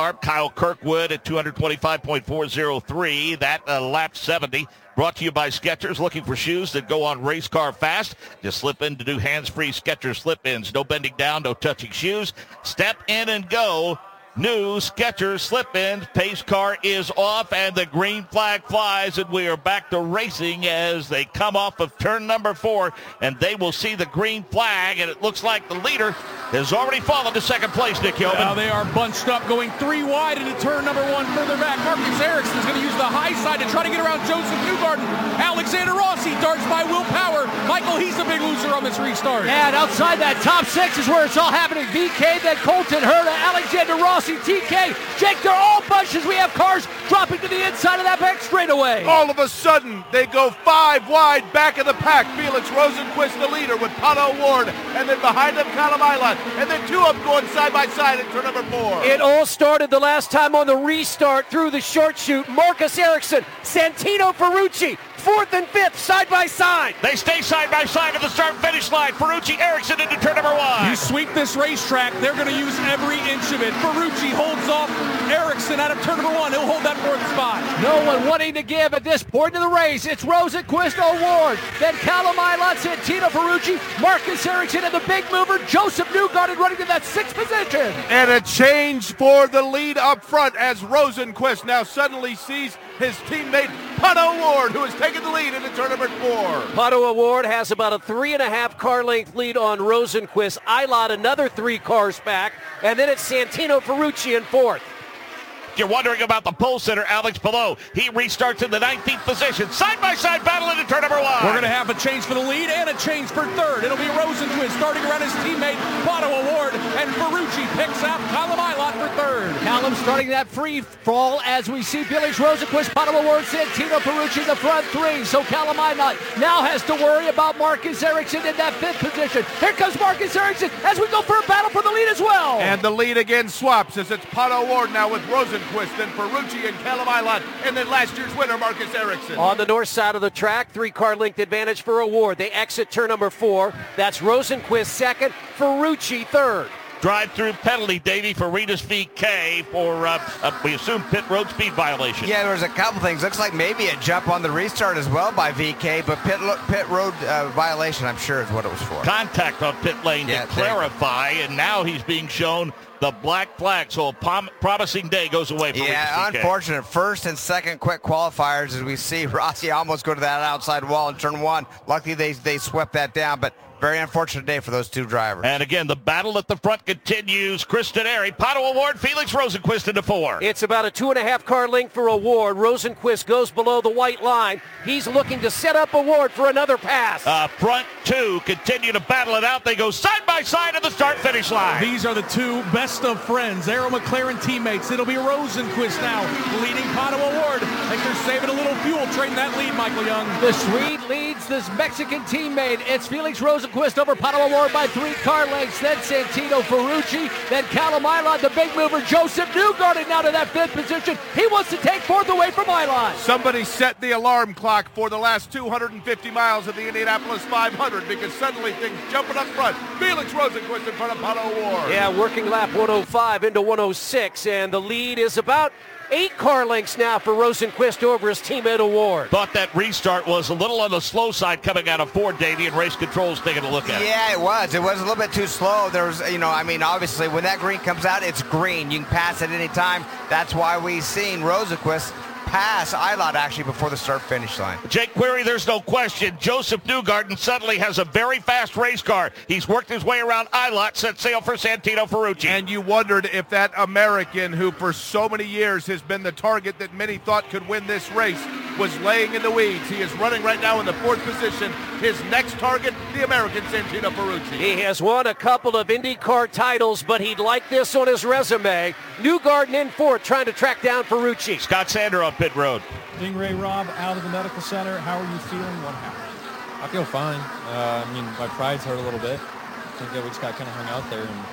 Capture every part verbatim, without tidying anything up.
Sharp, Kyle Kirkwood at two twenty-five point four oh three. That uh, lap seventy. Brought to you by Skechers. Looking for shoes that go on race car fast? Just slip in to do hands-free Skechers slip-ins. No bending down, no touching shoes. Step in and go. New Skechers slip-ins. Pace car is off, and the green flag flies, and we are back to racing as they come off of turn number four, and they will see the green flag, and it looks like the leader has already fallen to second place, Nick Yeoman. Now they are bunched up, going three wide into turn number one. Further back, Marcus Ericsson is going to use the high side to try to get around Joseph Newgarden. Alexander Rossi darts by Will Power. Michael, he's a big loser on this restart. And outside that top six is where it's all happening. V K, then Colton Herta, Alexander Rossi, T K. Jake, they're all bunches. We have cars dropping to the inside of that back straightaway. All of a sudden, they go five wide back of the pack. Felix Rosenquist, the leader, with Pato Ward, and then behind them, Callum Ilott. And then two of them going side by side in turn number four. It all started the last time on the restart through the short chute. Marcus Ericsson, Santino Ferrucci, fourth and fifth, side by side. They stay side by side at the start-finish line. Ferrucci, Ericsson into turn number one. You sweep this racetrack, they're going to use every inch of it. Ferrucci holds off Ericsson out of turn number one. He'll hold that fourth spot. No one wanting to give at this point in the race. It's Rosenquist, O'Ward, then Callum Ilott, Santino Ferrucci, Marcus Ericsson, and the big mover, Joseph Newgarden, running to that sixth position. And a change for the lead up front as Rosenquist now suddenly sees his teammate Pato Ward, who has taken the lead into turn number four. Pato Ward has about a three and a half car length lead on Rosenquist. Ilott another three cars back, and then it's Santino Ferrucci in fourth. You're wondering about the pole sitter, Alex Palou. He restarts in the nineteenth position. Side-by-side battle into turn number one. We're going to have a change for the lead and a change for third. It'll be Rosenquist starting around his teammate, Pato Ward, and Ferrucci picks out Callum Ilott for third. Callum starting that free fall as we see Felix Rosenquist, Pato Ward, Santino Ferrucci, the front three. So Callum Ilott now has to worry about Marcus Ericsson in that fifth position. Here comes Marcus Ericsson as we go for a battle for the lead as well. And the lead again swaps as it's Pato Ward now with Rosenquist, then Ferrucci and Callum Ilott, and then last year's winner, Marcus Ericsson. On the north side of the track, three-car length advantage for Award. They exit turn number four. That's Rosenquist second, Ferrucci third. Drive-through penalty, Davey, for Regis V K for, uh, uh, we assume, pit road speed violation. Yeah, there was a couple things. Looks like maybe a jump on the restart as well by V K, but pit lo- pit road uh, violation, I'm sure, is what it was for. Contact on pit lane yeah, to clarify, and now he's being shown the black flag, so a prom- promising day goes away for Yeah, Regis V K. Unfortunate. First and second quick qualifiers as we see Rossi almost go to that outside wall in turn one. Luckily, they, they swept that down, but very unfortunate day for those two drivers. And again, the battle at the front continues. Kristen Airy, Pato Award, Felix Rosenquist into four. It's about a two and a half car length for Award. Rosenquist goes below the white line. He's looking to set up Award for another pass. Uh, front two continue to battle it out. They go side by side at the start-finish line. These are the two best of friends, Arrow McLaren teammates. It'll be Rosenquist now leading Pato Award. I think they're saving a little fuel, trading that lead, Michael Young. The Swede leads this Mexican teammate. It's Felix Rosenquist over Pato Award by three car lengths. Then Santino Ferrucci. Then Callum Ilott, the big mover. Joseph Newgarden now to that fifth position. He wants to take fourth away from Ilott. Somebody set the alarm clock for the last two hundred fifty miles of the Indianapolis five hundred because suddenly things jumping up front. Felix Rosenquist in front of Pato Award. Yeah, working lap one oh five into one oh six, and the lead is about eight car lengths now for Rosenquist over his teammate Award. Thought that restart was a little on the slow side coming out of Ford, Davey, and race control's taking a look at it. Yeah, it was. It was a little bit too slow. There was, you know, I mean, obviously when that green comes out, it's green. You can pass it any time. That's why we've seen Rosenquist pass Ilott actually before the start-finish line. Jake Query, there's no question. Joseph Newgarden suddenly has a very fast race car. He's worked his way around Ilott, set sail for Santino Ferrucci. And you wondered if that American, who for so many years has been the target that many thought could win this race, was laying in the weeds. He is running right now in the fourth position. His next target, the American Santino Ferrucci. He has won a couple of IndyCar titles, but he'd like this on his resume. Newgarden in fourth, trying to track down Ferrucci. Scott Sander on pit road. Stingray Rob out of the medical center. How are you feeling? What happened? I feel fine. Uh, I mean, my pride's hurt a little bit. I think that we just got kind of hung out there. And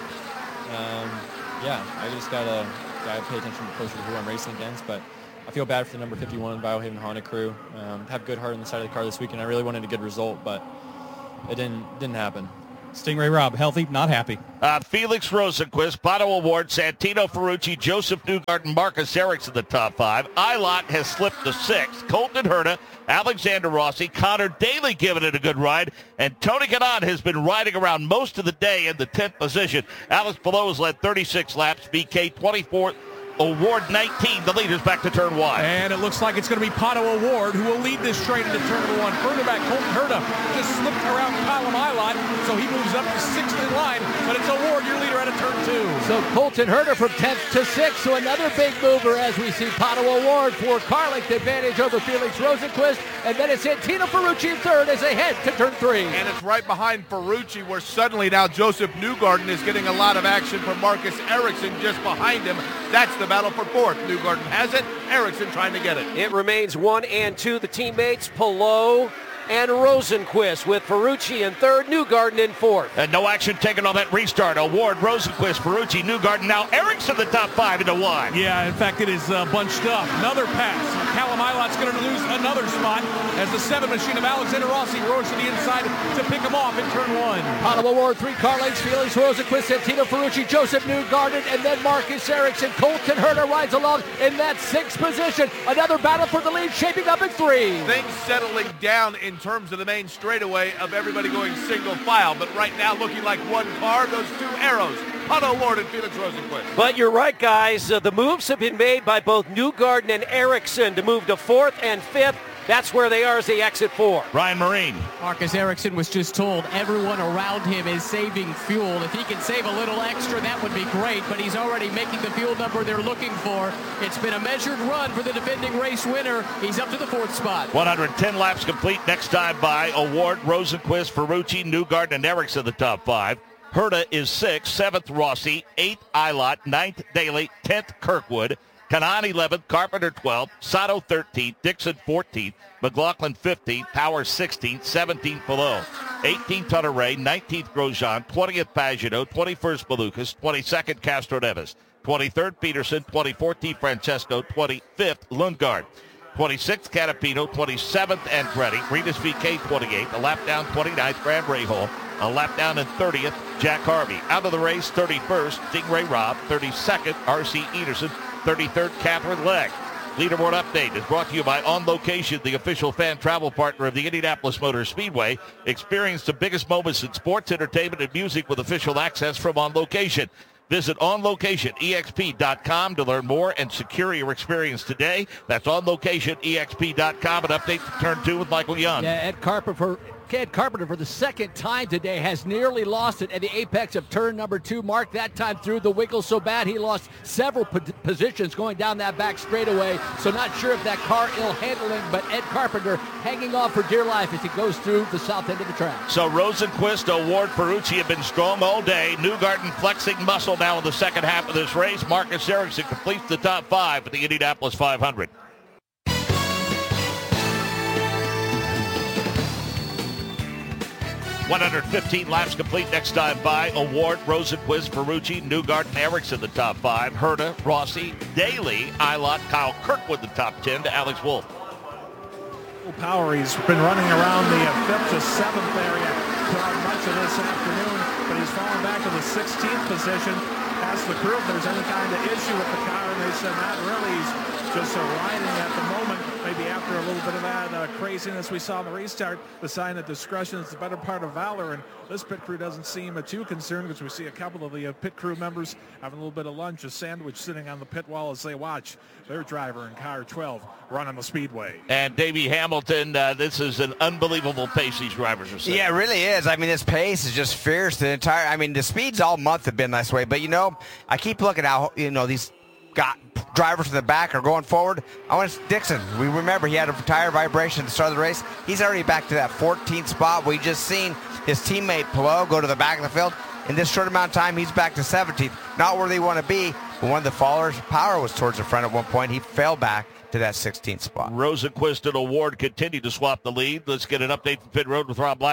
um, yeah, I just got to gotta pay attention closer to who I'm racing against. But I feel bad for the number fifty-one Biohaven Honda crew. Um, have good heart on the side of the car this weekend. I really wanted a good result, but it didn't didn't happen. Stingray Rob, healthy, not happy. Uh, Felix Rosenquist, Pato Award, Santino Ferrucci, Joseph Newgarden, Marcus Ericsson, the top five. Ilott has slipped to sixth. Colton Herta, Alexander Rossi, Connor Daly giving it a good ride, and Tony Kanaan has been riding around most of the day in the tenth position. Alex Palou has led thirty-six laps, B K twenty-four, Award nineteen. The leader's back to turn one. And it looks like it's going to be Pato Award who will lead this train into turn number one. Further back, Colton Herta just slipped around Callum Ilott, so he moves up to sixth in line, but it's Award, your leader, out of turn two. So Colton Herta from tenth to sixth, so another big mover as we see Pato Award for Carlick, the advantage over Felix Rosenquist, and then it's Santino Ferrucci in third as they head to turn three. And it's right behind Ferrucci, where suddenly now Joseph Newgarden is getting a lot of action from Marcus Ericsson just behind him. That's the battle for fourth. Newgarden has it. Ericsson trying to get it. It remains one and two. The teammates, Palou and Rosenquist, with Ferrucci in third, Newgarden in fourth. And no action taken on that restart. Award, Rosenquist, Ferrucci, Newgarden. Now Ericsson the top five into one. Yeah, in fact, it is uh, bunched up. Another pass. Callum Ilott's going to lose another spot as the seven machine of Alexander Rossi roars to the inside to pick him off in turn one. Pato Award, three car lengths, Felix Rosenquist, Santino Ferrucci, Joseph Newgarden, and then Marcus Ericsson. Colton Herta rides along in that sixth position. Another battle for the lead shaping up at three. Things settling down in terms of the main straightaway of everybody going single file, but right now looking like one car, those two arrows, Pato Award and Felix Rosenquist. But you're right, guys. Uh, the moves have been made by both Newgarden and Ericsson to move to fourth and fifth. That's where they are as they exit four. Ryan Marine. Marcus Ericsson was just told everyone around him is saving fuel. If he can save a little extra, that would be great, but he's already making the fuel number they're looking for. It's been a measured run for the defending race winner. He's up to the fourth spot. one hundred ten laps complete. Next time by Award, Rosenquist, Ferrucci, Newgarden, and Ericsson the top five. Herta is sixth, seventh Rossi, eighth Ilott, ninth Daly, tenth Kirkwood, Kanaan eleventh, Carpenter twelfth, Sato thirteenth, Dixon fourteenth, McLaughlin fifteenth, Power sixteenth, seventeenth Palou, eighteenth Hunter Ray, nineteenth Grosjean, twentieth Pagano, twenty-first Malukas, twenty-second Castro Neves, twenty-third Peterson, twenty-fourth Francesco, twenty-fifth Lundgaard, twenty-sixth Canapino, twenty-seventh Andretti, Rinus V K twenty-eighth, a lap down twenty-ninth Graham Rahal, a lap down in thirtieth Jack Harvey. Out of the race, thirty-first Stingray Robb, thirty-second R C Ederson, thirty-third Catherine Legg. Leaderboard update is brought to you by On Location, the official fan travel partner of the Indianapolis Motor Speedway. Experience the biggest moments in sports, entertainment, and music with official access from On Location. Visit on location E X P dot com to learn more and secure your experience today. That's on location E X P dot com. An update to turn two with Michael Young. Yeah, Ed Carpenter for Ed Carpenter for the second time today has nearly lost it at the apex of turn number two. Mark that time through the wiggle so bad he lost several po- positions going down that back straightaway. So not sure if that car ill handling, but Ed Carpenter hanging on for dear life as he goes through the south end of the track. So Rosenquist, Award, Ferrucci have been strong all day. Newgarden flexing muscle now in the second half of this race. Marcus Ericsson completes the top five for the Indianapolis five hundred. one hundred fifteen laps complete. Next time by Award, Rosenquist, Ferrucci, Newgarden, Ericsson the top five, Herta, Rossi, Daly, Ilott, Kyle Kirkwood the top ten to Alex Wolff. Power, he's been running around the uh, fifth to seventh area throughout much of this afternoon, but he's fallen back to the sixteenth position. Asked the crew if there's any kind of issue with the car, and they said not really. He's just uh, riding at the moment. Maybe after a little bit of that uh, craziness we saw in the restart, the sign that discretion is the better part of valor, and this pit crew doesn't seem uh, too concerned because we see a couple of the uh, pit crew members having a little bit of lunch, a sandwich sitting on the pit wall as they watch their driver in car twelve run on the speedway. And Davey Hamilton, uh, this is an unbelievable pace these drivers are setting. Yeah, it really is. I mean, this pace is just fierce. The entire, I mean, the speeds all month have been this way, but you know, I keep looking how, you know, these got drivers in the back are going forward. I want to, Dixon, we remember he had a tire vibration at the start of the race. He's already back to that fourteenth spot. We just seen his teammate Palou go to the back of the field. In this short amount of time, he's back to seventeenth. Not where they want to be, but one of the followers, Power, was towards the front at one point. He fell back to that sixteenth spot. Rosenquist and Award continue to swap the lead. Let's get an update from pit road with Rob Blackman.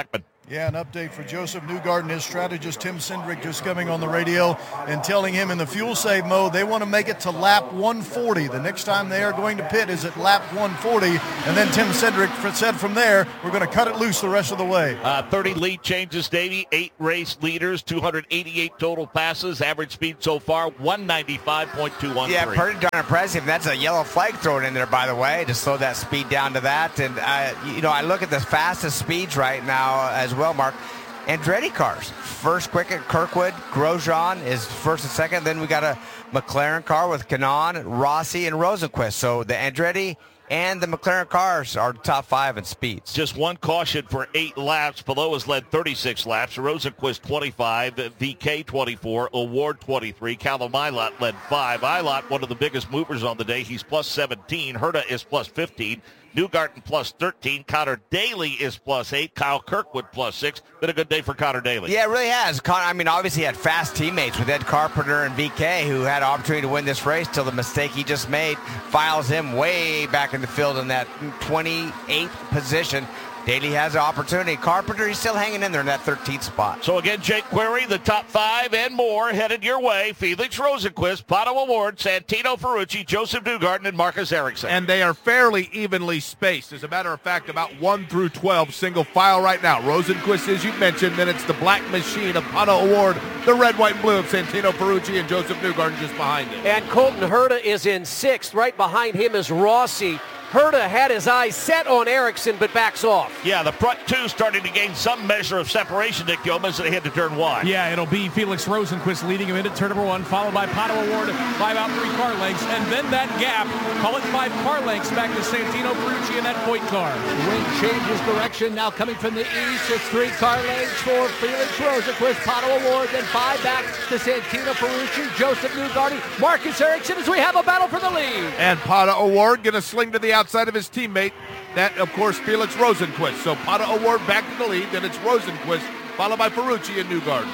Yeah, an update for Joseph Newgarden. His strategist, Tim Cindric, just coming on the radio and telling him in the fuel save mode they want to make it to lap one forty. The next time they are going to pit is at lap one forty. And then Tim Cindric said from there, we're going to cut it loose the rest of the way. Uh, thirty lead changes, Davey. Eight race leaders, two hundred eighty-eight total passes. Average speed so far, one ninety-five point two one three. Yeah, pretty darn impressive. That's a yellow flag thrown in there, by the way, to slow that speed down to that. And, uh, you know, I look at the fastest speeds right now as well, Mark. Andretti cars. First quick at Kirkwood. Grosjean is first and second. Then we got a McLaren car with Kanaan, Rossi, and Rosenquist. So the Andretti and the McLaren cars are top five in speeds. Just one caution for eight laps. Below has led thirty-six laps. Rosenquist twenty-five, V K twenty-four, Award twenty-three. Callum Ilott led five. Ilott, one of the biggest movers on the day. He's plus seventeen. Herta is plus fifteen. Newgarden plus thirteen. Connor Daly is plus eight. Kyle Kirkwood plus six. Been a good day for Connor Daly. Yeah, it really has. Con- I mean, obviously he had fast teammates with Ed Carpenter and V K who had an opportunity to win this race till the mistake he just made files him way back in the field in that twenty-eighth position. Daly has an opportunity. Carpenter, he's still hanging in there in that thirteenth spot. So again, Jake Query, the top five and more headed your way. Felix Rosenquist, Pato O'Ward, Santino Ferrucci, Joseph Newgarden, and Marcus Ericsson. And they are fairly evenly spaced. As a matter of fact, about one through twelve single file right now. Rosenquist, as you mentioned, then it's the black machine of Pato O'Ward, the red, white, and blue of Santino Ferrucci, and Joseph Newgarden just behind him. And Colton Herta is in sixth. Right behind him is Rossi. Herta had his eyes set on Ericsson, but backs off. Yeah, the front two starting to gain some measure of separation, Nick Yeoman, as they head to turn one. Yeah, it'll be Felix Rosenquist leading him into turn number one, followed by Pato O'Ward by about three car lengths, and then that gap, call it five car lengths, back to Santino Ferrucci in that Voigt car. The wind changes direction, now coming from the east. It's three car lengths for Felix Rosenquist, Pato O'Ward, then five back to Santino Ferrucci, Joseph Newgarden, Marcus Ericsson, as we have a battle for the lead. And Pato O'Ward going to sling to the outside of his teammate. That, of course, Felix Rosenquist. So Pato O'Ward back to the lead. Then it's Rosenquist, followed by Ferrucci and Newgarden.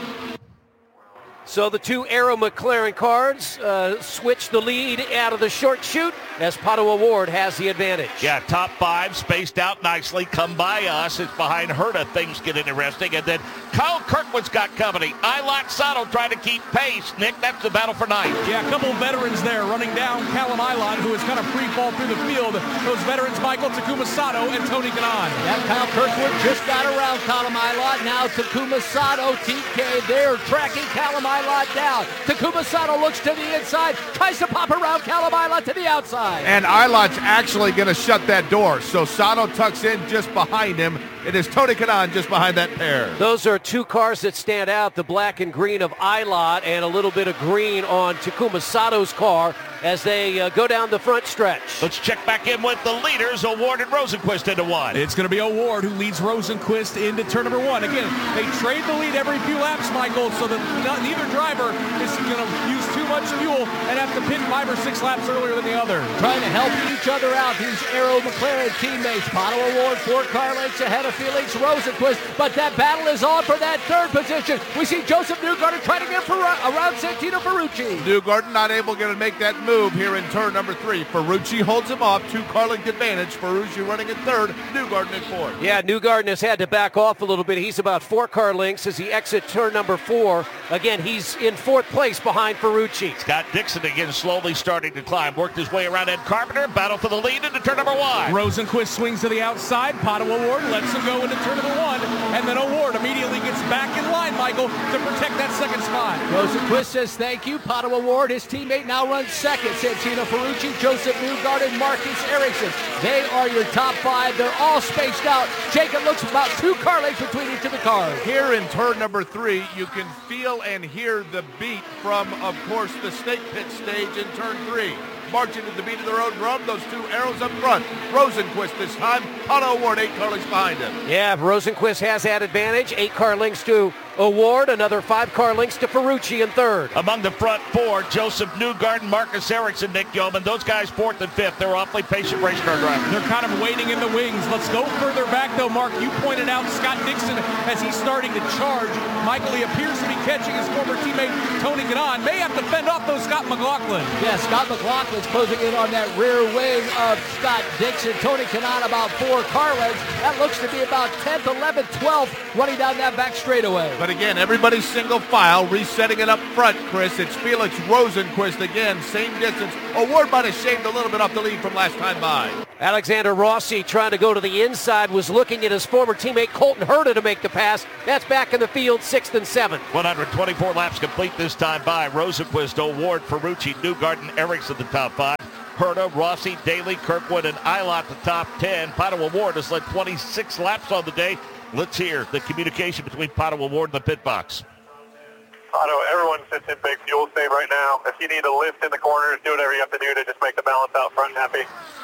So the two Aero McLaren cars uh, switch the lead out of the short chute as Pato O'Ward has the advantage. Yeah, top five spaced out nicely. Come by us. It's behind Herta. Things get interesting. And then Kyle Kirkwood's got company. Ilott Sato trying to keep pace. Nick, that's the battle for ninth. Yeah, a couple of veterans there running down Callum Ilott, who has kind of free fall through the field. Those veterans, Michael Takuma Sato and Tony Kanaan. Yeah, Kyle Kirkwood just got around Callum Ilott. Now Takuma Sato, T K, they're tracking Callum Ilott down. Takuma Sato looks to the inside, tries to pop around Callum Ilott to the outside. And Ilott's actually going to shut that door. So Sato tucks in just behind him. It is Tony Kanaan just behind that pair. Those are two cars that stand out, the black and green of Ilott and a little bit of green on Takuma Sato's car as they uh, go down the front stretch. Let's check back in with the leaders, O'Ward and Rosenquist into one. It's going to be O'Ward who leads Rosenquist into turn number one. Again, they trade the lead every few laps, Michael, so that not, neither driver is going to use too much fuel and have to pit five or six laps earlier than the other. Trying to help each other out, these Aero McLaren teammates. Pato O'Ward, four car lengths ahead of Felix Rosenquist, but that battle is on for that third position. We see Joseph Newgarden trying to get for, around Santino Ferrucci. Newgarden not able to make that move here in turn number three. Ferrucci holds him off, two car length advantage. Ferrucci running in third, Newgarden in fourth. Yeah, Newgarden has had to back off a little bit. He's about four car lengths as he exits turn number four. Again, he's in fourth place behind Ferrucci. Scott Dixon again slowly starting to climb. Worked his way around Ed Carpenter. Battle for the lead into turn number one. Rosenquist swings to the outside. Pato O'Ward lets him go into turn number one. And then O'Ward immediately gets back in line, Michael, to protect that second spot. Rosenquist says thank you. Pato O'Ward, his teammate, now runs second. Santino Ferrucci, Joseph Newgarden, Marcus Ericsson. They are your top five. They're all spaced out. Jake, it looks about two car lengths between each of the cars. Here in turn number three, you can feel and hear the beat from, of course, the snake pit stage in turn three. Marching to the beat of their own drum, those two arrows up front. Rosenquist this time, Pato O'Ward eight car lengths behind him. Yeah, Rosenquist has that advantage, eight car lengths to Award, another five-car links to Ferrucci in third. Among the front four, Joseph Newgarden, Marcus Ericsson, Nick Yeoman. Those guys fourth and fifth. They're awfully patient race car drivers. They're kind of waiting in the wings. Let's go further back, though, Mark. You pointed out Scott Dixon as he's starting to charge. Michael, he appears to be catching his former teammate Tony Kanaan. May have to fend off, though, Scott McLaughlin. Yeah, Scott McLaughlin's closing in on that rear wing of Scott Dixon. Tony Kanaan about four car lengths. That looks to be about tenth, eleventh, twelfth running down that back straightaway. But again, everybody's single file, resetting it up front, Chris. It's Felix Rosenquist again, same distance. Award might have shaved a little bit off the lead from last time by. Alexander Rossi trying to go to the inside, was looking at his former teammate Colton Herta to make the pass. That's back in the field, sixth and seventh. one hundred twenty-four laps complete this time by. Rosenquist, Award, Ferrucci, Newgarden, Ericsson the top five. Herta, Rossi, Daly, Kirkwood, and Eilert the top ten. Pato Award has led twenty-six laps on the day. Let's hear the communication between Pato Award and the pit box. Pato, everyone sits in big fuel save right now. If you need to lift in the corners, do whatever you have to do to just make the balance out front happy.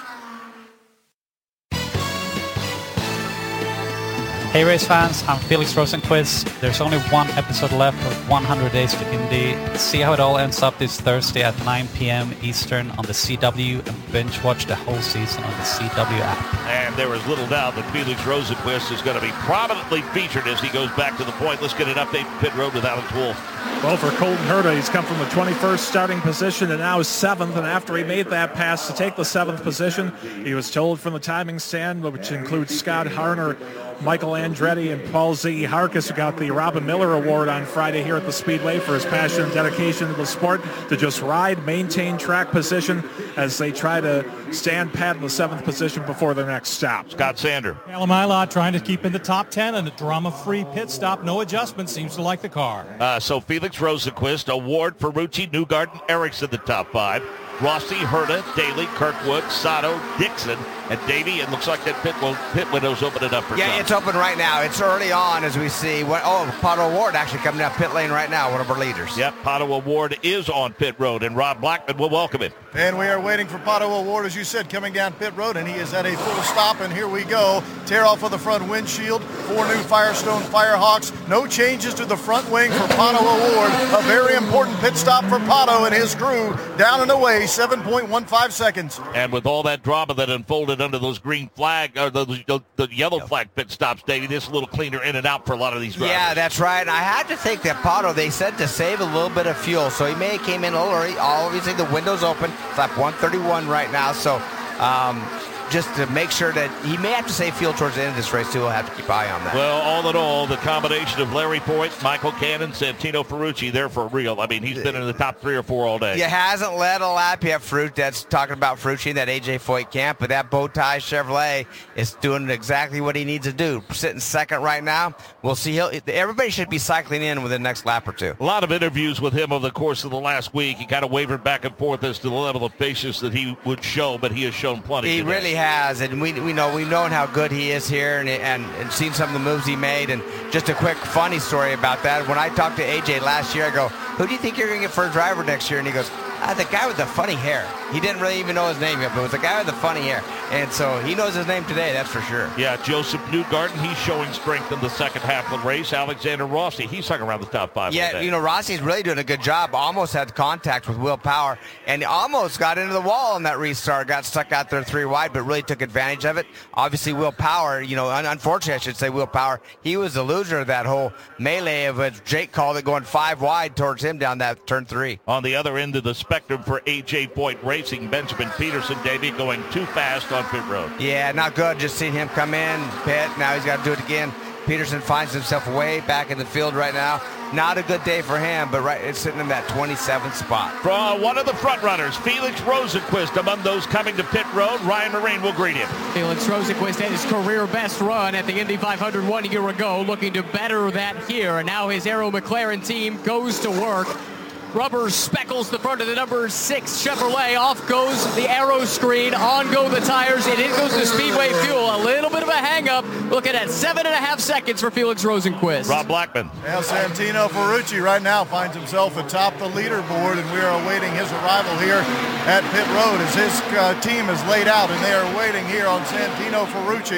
Hey race fans, I'm Felix Rosenquist. There's only one episode left of one hundred Days to Indy. See how it all ends up this Thursday at nine p.m. Eastern on the C W, and binge watch the whole season on the C W app. And there is little doubt that Felix Rosenquist is going to be prominently featured as he goes back to the point. Let's get an update from pit road with Alex Wolf. Well, for Colton Herta, he's come from the twenty-first starting position and now is seventh. And after he made that pass to take the seventh position, he was told from the timing stand, which includes Scott Harner, Michael Andretti, and Paul Ziggy Harkis, who got the Robin Miller Award on Friday here at the Speedway for his passion and dedication to the sport, to just ride, maintain track position as they try to stand pat in the seventh position before their next stop. Scott Sander. Callum Eilert trying to keep in the top ten and a drama-free pit stop. No adjustment. Seems to like the car. Uh, so Felix Rosenquist, Award, Ferrucci, Newgarden, Ericsson the top five. Rossi, Herta, Daly, Kirkwood, Sato, Dixon, and Davey. It looks like that pit, will, pit window's opening up for Yeah, some. it's open right now. It's early on as we see. What, oh, Pato Award actually coming down pit lane right now, one of our leaders. Yep, Pato Award is on pit road, and Rob Blackman will welcome him. And we are waiting for Pato Award, as you said, coming down pit road, and he is at a full stop, and here we go. Tear off of the front windshield, four new Firestone Firehawks. No changes to the front wing for Pato Award. A very important pit stop for Pato and his crew. Down and away, seven point one five seconds. And with all that drama that unfolded under those green flag, or the, the, the yellow flag pit stops, Davey, this is a little cleaner in and out for a lot of these drivers. Yeah, that's right. And I had to think that Pato, they said to save a little bit of fuel, so he may have came in a little early. Obviously, the window's open. It's lap one thirty-one right now, so um, just to make sure that he may have to save fuel towards the end of this race, too. We'll have to keep eye on that. Well, all in all, the combination of Larry Foyt, Michael Cannon, Santino Ferrucci, they're for real. I mean, he's been in the top three or four all day. He hasn't led a lap yet, Fruit. That's talking about Ferrucci in that A J Foyt camp, but that bow tie Chevrolet is doing exactly what he needs to do. Sitting second right now. We'll see. He'll, everybody should be cycling in within the next lap or two. A lot of interviews with him over the course of the last week. He kind of wavered back and forth as to the level of patience that he would show, but he has shown plenty. He today. really has, and we we know we've known how good he is here, and, and and seen some of the moves he made. And just a quick funny story about that. When I talked to A J last year, I go, "Who do you think you're going to get for a driver next year?" And he goes, ah, "The guy with the funny hair." He didn't really even know his name yet, but it was the guy with the funny hair. And so he knows his name today, that's for sure. Yeah, Joseph Newgarden, he's showing strength in the second half of the race. Alexander Rossi, he's hung around the top five. Yeah, you know, Rossi's really doing a good job. Almost had contact with Will Power, and almost got into the wall in that restart. Got stuck out there three wide, but really took advantage of it. Obviously, Will Power, you know, un- unfortunately, I should say Will Power, he was the loser of that whole melee of it. Jake called it going five wide towards him down that turn three. On the other end of the spectrum for A J Foyt Racing, Benjamin Peterson, Davey, going too fast on pit road. Yeah, not good. Just seeing him come in, pit. Now he's got to do it again. Peterson finds himself way back in the field right now. Not a good day for him, but right, it's sitting in that twenty-seventh spot. From one of the front runners, Felix Rosenquist, among those coming to pit road. Ryan Marine will greet him. Felix Rosenquist had his career best run at the Indy five hundred one year ago, looking to better that here. And now his Aero McLaren team goes to work. Rubber speckles the front of the number six Chevrolet. Off goes the aero screen. On go the tires. And in goes the Speedway fuel. A little bit of a hang-up. Looking at seven and a half seconds for Felix Rosenquist. Rob Blackman. Now Santino Ferrucci right now finds himself atop the leaderboard, and we are awaiting his arrival here at pit road as his uh, team is laid out, and they are waiting here on Santino Ferrucci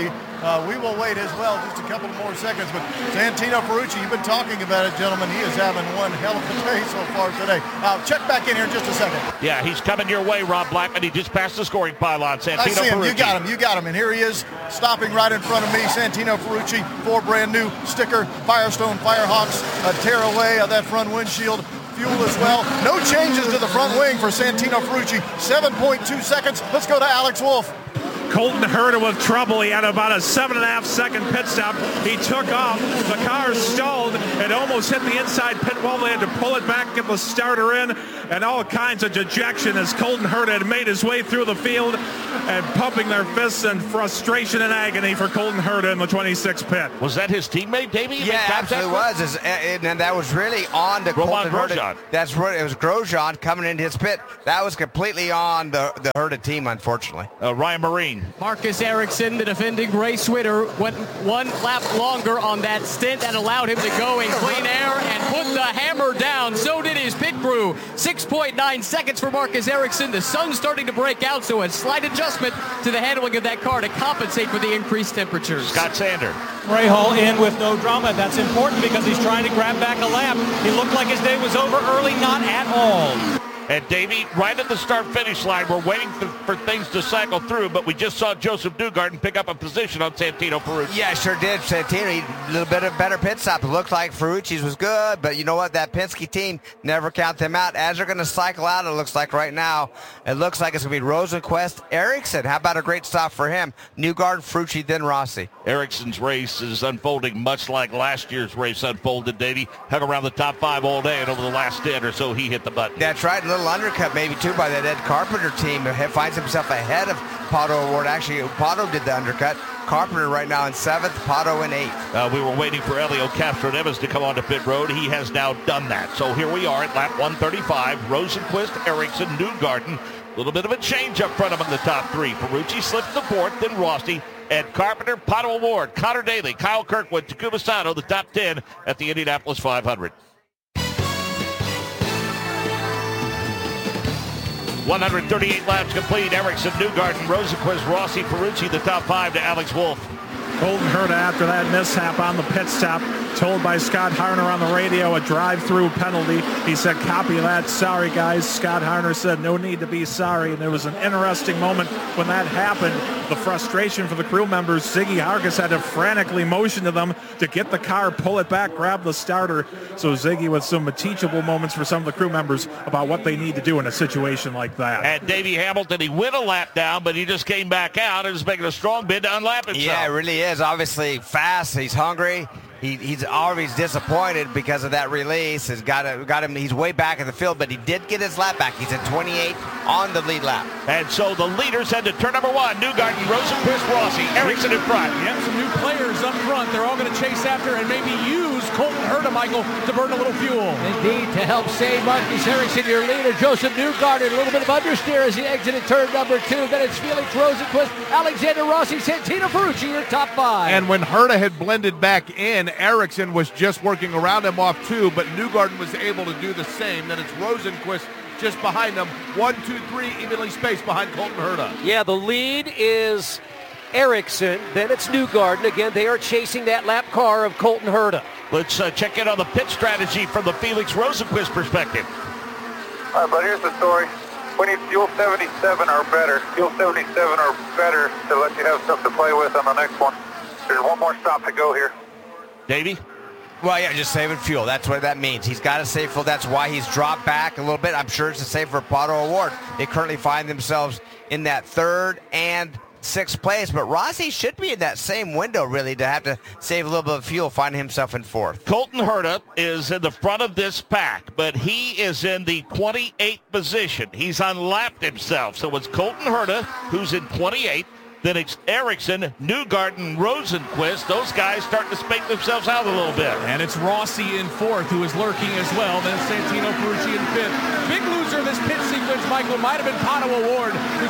Uh, we will wait as well, just a couple more seconds. But Santino Ferrucci, you've been talking about it, gentlemen. He is having one hell of a day so far today. Uh, check back in here in just a second. Yeah, he's coming your way, Rob Blackman. He just passed the scoring pylon. Santino I see him. Ferrucci. You got him. You got him. And here he is, stopping right in front of me. Santino Ferrucci, four brand new sticker Firestone Firehawks, a tear away of that front windshield. Fuel as well. No changes to the front wing for Santino Ferrucci. seven point two seconds. Let's go to Alex Wolf. Colton Herta with trouble. He had about a seven and a half second pit stop. He took off. The car stalled. It almost hit the inside pit wall. They had to pull it back, get the starter in, and all kinds of dejection as Colton Herta had made his way through the field and pumping their fists in frustration and agony for Colton Herta in the twenty-sixth pit. Was that his teammate, Davey? Yeah, absolutely was. It's, and, and that was really on the Romain Colton Grosjean. Herta. That's right. It was Grosjean coming into his pit. That was completely on the, the Herta team, unfortunately. Uh, Ryan Marine. Marcus Ericsson, the defending race winner, went one lap longer on that stint that allowed him to go in clean air and put the hammer down. So did his pit crew. six point nine seconds for Marcus Ericsson. The sun's starting to break out, so a slight adjustment to the handling of that car to compensate for the increased temperatures. Scott Sander. Rahal in with no drama. That's important because he's trying to grab back a lap. He looked like his day was over early, not at all. And Davey, right at the start-finish line, we're waiting for, for things to cycle through, but we just saw Joseph Newgarden pick up a position on Santino Ferrucci. Yeah, sure did. Santino, he a little bit of better pit stop. It looked like Ferrucci's was good, but you know what? That Penske team, never count them out. As they're going to cycle out, it looks like right now, it looks like it's going to be Rosenquist, Ericsson. How about a great stop for him? Newgarden, Ferrucci, then Rossi. Ericsson's race is unfolding much like last year's race unfolded, Davey. Hung around the top five all day, and over the last stint or so, he hit the button. That's right. A little undercut maybe too by that Ed Carpenter team. He finds himself ahead of Pato O'Ward. Actually, Pato did the undercut. Carpenter right now in seventh, Pato in eighth. Uh, we were waiting for Elio Castro-Neves to come onto pit road. He has now done that. So here we are at lap one thirty-five. Rosenquist, Ericsson, Newgarden. A little bit of a change up front among the top three. Ferrucci slips to fourth, then Rossi, Ed Carpenter, Pato O'Ward, Connor Daly, Kyle Kirkwood, Takuma Sato, the top ten at the Indianapolis five hundred. one hundred thirty-eight laps complete. Ericsson, Newgarden, Rosenquist, Rossi, Ferrucci, the top five to Alex Wolf. Colton Herta, after that mishap on the pit stop, told by Scott Harner on the radio a drive-through penalty. He said, copy that. Sorry, guys. Scott Harner said, no need to be sorry. And there was an interesting moment when that happened. The frustration for the crew members. Ziggy Hargis had to frantically motion to them to get the car, pull it back, grab the starter. So Ziggy with some teachable moments for some of the crew members about what they need to do in a situation like that. And Davey Hamilton, he went a lap down, but he just came back out and is making a strong bid to unlap himself. Yeah, it really is. Obviously fast. He's hungry. He, he's always disappointed because of that release. Has got, a, got him. He's way back in the field, but he did get his lap back. He's at twenty-eight on the lead lap. And so the leaders head to turn number one. Newgarden, Rosenquist, Rossi, Ericsson in front. Yep, some new players up front. They're all going to chase after and maybe use Colton Herta, Michael, to burn a little fuel. Indeed, to help save Marcus Ericsson, your leader, Joseph Newgarden. A little bit of understeer as he exited turn number two. Then it's Felix Rosenquist, Alexander Rossi, Santino Ferrucci, your top five. And when Herta had blended back in, Ericsson was just working around him off two, but Newgarden was able to do the same. Then it's Rosenquist just behind them. One, two, three, evenly spaced behind Colton Herta. Yeah, the lead is Ericsson. Then it's Newgarden. Again, they are chasing that lap car of Colton Herta. Let's uh, check in on the pit strategy from the Felix Rosenquist perspective. All right, but here's the story. We need fuel seventy-seven or better. Fuel seventy-seven or better to let you have stuff to play with on the next one. There's one more stop to go here. Davey? Well, yeah, just saving fuel. That's what that means. He's got to save fuel. That's why he's dropped back a little bit. I'm sure it's the same for Pato O'Ward. They currently find themselves in that third and sixth place, but Rossi should be in that same window, really, to have to save a little bit of fuel, finding himself in fourth. Colton Herta is in the front of this pack, but he is in the twenty-eighth position. He's unlapped himself. So it's Colton Herta, who's in twenty-eighth. Then it's Ericsson, Newgarden, Rosenquist. Those guys starting to spake themselves out a little bit. And it's Rossi in fourth, who is lurking as well. Then Santino Ferrucci in fifth. Big loser of this pit sequence, Michael, might have been Pato O'Ward, who's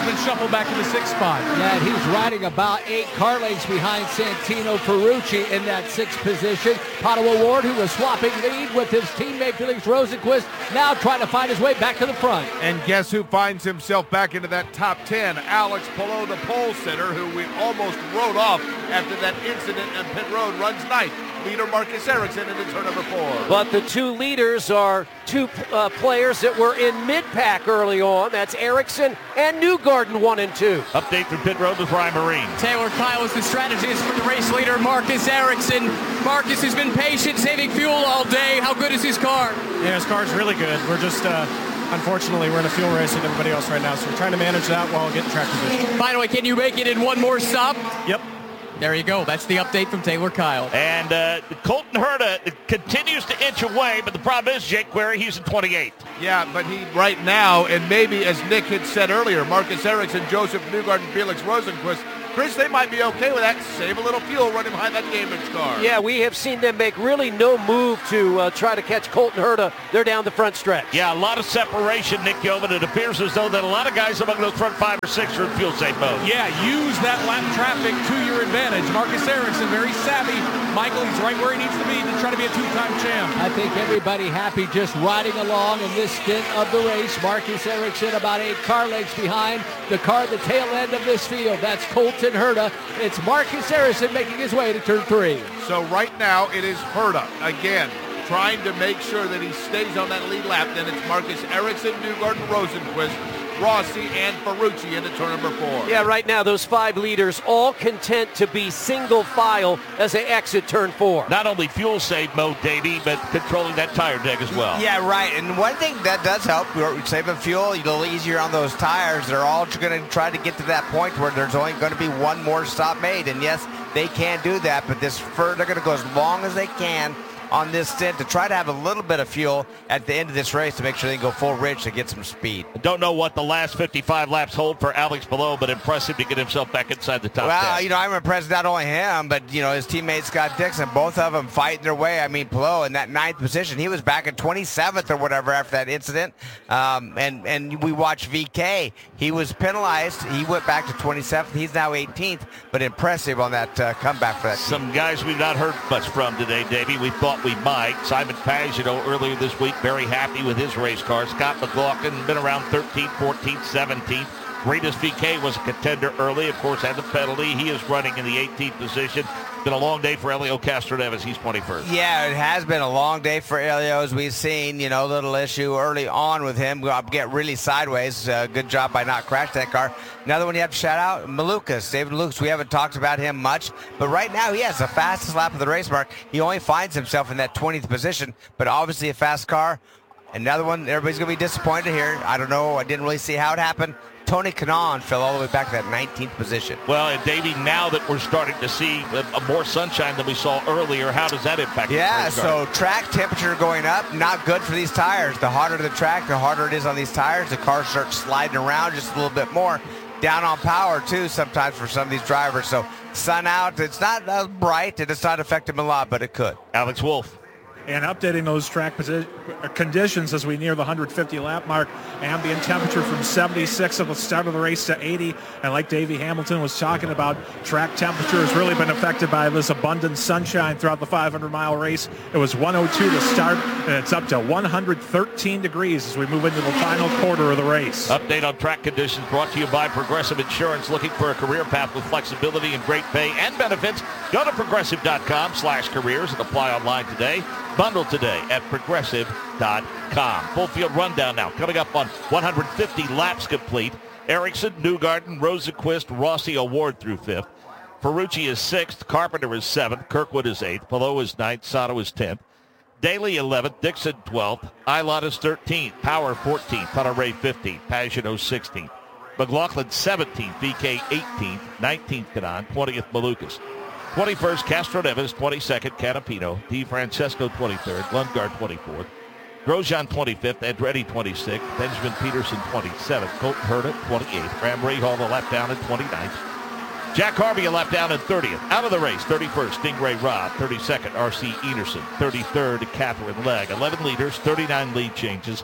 been shuffled back to the sixth spot. Yeah, and he's riding about eight car lengths behind Santino Ferrucci in that sixth position. Pato O'Ward, who was swapping lead with his teammate Felix Rosenqvist, now trying to find his way back to the front. And guess who finds himself back into that top ten? Alex Palou, the pole sitter, who we almost wrote off after that incident on pit road, runs ninth. Leader Marcus Ericsson into turn number four. But the two leaders are two uh, players that were in mid-pack early on. That's Ericsson and Newgarden, one and two. Update from pit road with Ryan Marine. Taylor Kyle is the strategist for the race leader, Marcus Ericsson. Marcus has been patient, saving fuel all day. How good is his car? Yeah, his car's really good. We're just, uh, unfortunately, we're in a fuel race with everybody else right now, so we're trying to manage that while getting track position. Finally, can you make it in one more stop? Yep. There you go. That's the update from Taylor Kyle. And uh, Colton Herta continues to inch away, but the problem is Jake Query, he's in twenty-eighth. Yeah, but he right now, and maybe as Nick had said earlier, Marcus Ericsson, Joseph Newgarden, Felix Rosenqvist, Chris, they might be okay with that. Save a little fuel running behind that Cambridge car. Yeah, we have seen them make really no move to uh, try to catch Colton Herta. They're down the front stretch. Yeah, a lot of separation, Nick Yeoman. It appears as though that a lot of guys among those front five or six are in fuel-safe mode. Yeah, use that lap traffic to your advantage. Marcus Ericsson, very savvy. Michael, he's right where he needs to be to try to be a two-time champ. I think everybody happy just riding along in this stint of the race. Marcus Ericsson about eight car lengths behind the car at the tail end of this field. That's Colton Herta. It's Marcus Ericsson making his way to turn three. So right now it is Herta again trying to make sure that he stays on that lead lap. Then it's Marcus Ericsson, Newgarden, Rosenqvist, Rossi, and Ferrucci into turn number four. Yeah, right now those five leaders all content to be single file as they exit turn four. Not only fuel save mode, Davey, but controlling that tire deck as well. Yeah, right. And one thing that does help, we're saving fuel a little easier on those tires. They're all going to try to get to that point where there's only going to be one more stop made. And yes, they can do that, but this fur, they're going to go as long as they can on this stint to try to have a little bit of fuel at the end of this race to make sure they can go full ridge to get some speed. Don't know what the last fifty-five laps hold for Alex Palou, but impressive to get himself back inside the top well, ten. ten. Well, you know, I'm impressed not only him, but, you know, his teammate Scott Dixon, both of them fighting their way. I mean, Palou in that ninth position, he was back in twenty-seventh or whatever after that incident. Um, and, and we watched V K. He was penalized. He went back to twenty-seventh. He's now eighteenth, but impressive on that uh, comeback for that team. Some guys we've not heard much from today, Davey. We thought we might. Simon Pagenaud earlier this week, very happy with his race car. Scott McLaughlin been around thirteenth, fourteenth, seventeenth. Greatest V K was a contender early. Of course, had the penalty. He is running in the eighteenth position. Been a long day for Elio Castroneves. He's twenty-first. Yeah, it has been a long day for Elio, as we've seen. You know, little issue early on with him. Get really sideways. Uh, good job by not crashing that car. Another one you have to shout out, Malukas. David Malukas. We haven't talked about him much, but right now he has the fastest lap of the race, Mark. He only finds himself in that twentieth position, but obviously a fast car. Another one, everybody's going to be disappointed here. I don't know. I didn't really see how it happened. Tony Kanaan fell all the way back to that nineteenth position. Well, and Davey, now that we're starting to see a, a more sunshine than we saw earlier, how does that impact Yeah, the car? so track temperature going up, not good for these tires. The hotter the track, the harder it is on these tires. The car starts sliding around just a little bit more. Down on power, too, sometimes for some of these drivers. So sun out, it's not uh, bright, and it's not affecting them a lot, but it could. Alex Wolf. And updating those track posi- conditions as we near the one hundred fifty lap mark. Ambient temperature from seventy-six at the start of the race to eighty. And like Davey Hamilton was talking about, track temperature has really been affected by this abundant sunshine throughout the five hundred mile race. It was one oh two to start, and it's up to one hundred thirteen degrees as we move into the final quarter of the race. Update on track conditions brought to you by Progressive Insurance. Looking for a career path with flexibility and great pay and benefits? Go to progressive.com slash careers and apply online today. Bundle today at progressive dot com. Full field rundown now. Coming up on one hundred fifty laps complete. Ericsson, Newgarden, Rosenqvist, Rossi, O'Ward through fifth. Ferrucci is sixth. Carpenter is seventh. Kirkwood is eighth. Palou is ninth. Sato is tenth. Daly eleventh. Dixon twelfth. Ilott is thirteenth. Power fourteenth. Panerai fifteenth. Pagenaud sixteenth. McLaughlin seventeenth. V K eighteenth. nineteenth Kanaan. twentieth Malukas. twenty-first, Castroneves. twenty-second, Canapino. Di Francesco, twenty-third. Lundgaard, twenty-fourth. Grosjean, twenty-fifth. Andretti, twenty-sixth. Benjamin Peterson, twenty-seventh. Colton Herta, twenty-eighth. Graham Rahal, a lap down at twenty-ninth. Jack Harvey, a lap down at thirtieth. Out of the race, thirty-first, Stingray Robb. thirty-second, R C Enerson. thirty-third, Catherine Legg. eleven leaders, thirty-nine lead changes.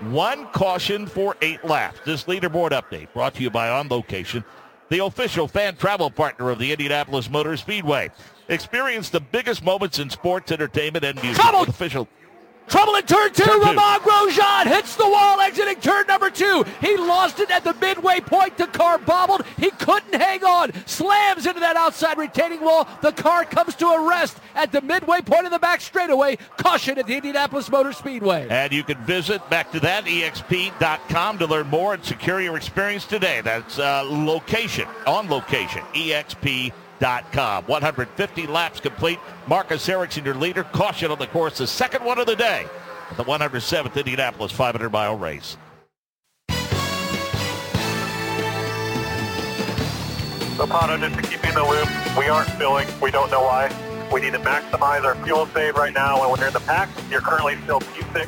One caution for eight laps. This leaderboard update brought to you by On Location, the official fan travel partner of the Indianapolis Motor Speedway. Experience the biggest moments in sports, entertainment, and music. Trouble! With official Trouble in turn two. Turn two. Romain Grosjean hits the wall exiting turn number two. He lost it at the midway point. The car bobbled. He couldn't hang on. Slams into that outside retaining wall. The car comes to a rest at the midway point of the back straightaway. Caution at the Indianapolis Motor Speedway. And you can visit, back to that, E X P dot com to learn more and secure your experience today. That's uh, location, on location, E X P dot com. one hundred fifty laps complete. Marcus Ericsson, your leader. Caution on the course, the second one of the day at the one hundred seventh Indianapolis five hundred mile race. So, Pato, just to keep you in the loop, we aren't filling. We don't know why. We need to maximize our fuel save right now. When we're in the pack, you're currently still P six.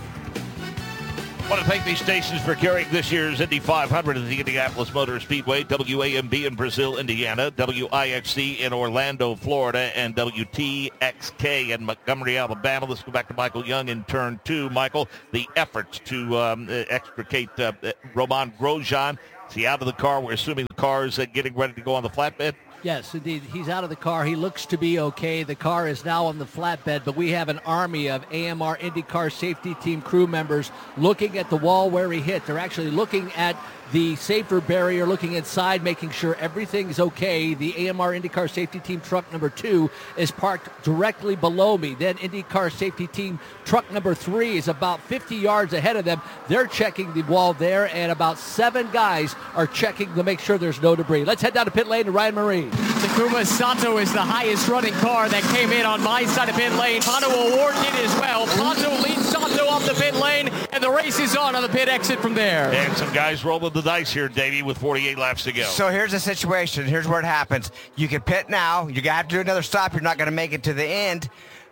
I want to thank these stations for carrying this year's Indy five hundred at the Indianapolis Motor Speedway, W A M B in Brazil, Indiana, W I X C in Orlando, Florida, and W T X K in Montgomery, Alabama. Let's go back to Michael Young in turn two. Michael, the efforts to um, extricate uh, Romain Grosjean. Is he out of the car? We're assuming the car is uh, getting ready to go on the flatbed. Yes, indeed. He's out of the car. He looks to be okay. The car is now on the flatbed, but we have an army of A M R IndyCar safety team crew members looking at the wall where he hit. They're actually looking at the safer barrier, looking inside, making sure everything's okay. The A M R IndyCar safety team truck number two is parked directly below me. Then IndyCar safety team truck number three is about fifty yards ahead of them. They're checking the wall there, and about seven guys are checking to make sure there's no debris. Let's head down to pit lane to Ryan Marine. Takuma Sato is the highest running car that came in on my side of pit lane. Pato O'Ward did as well. Pato leads Sato off the pit lane, and the race is on on the pit exit from there. And some guys rolling the dice here, Davey, with forty-eight laps to go. So here's the situation. Here's where it happens. You can pit now. You're going to have to do another stop. You're not going to make it to the end.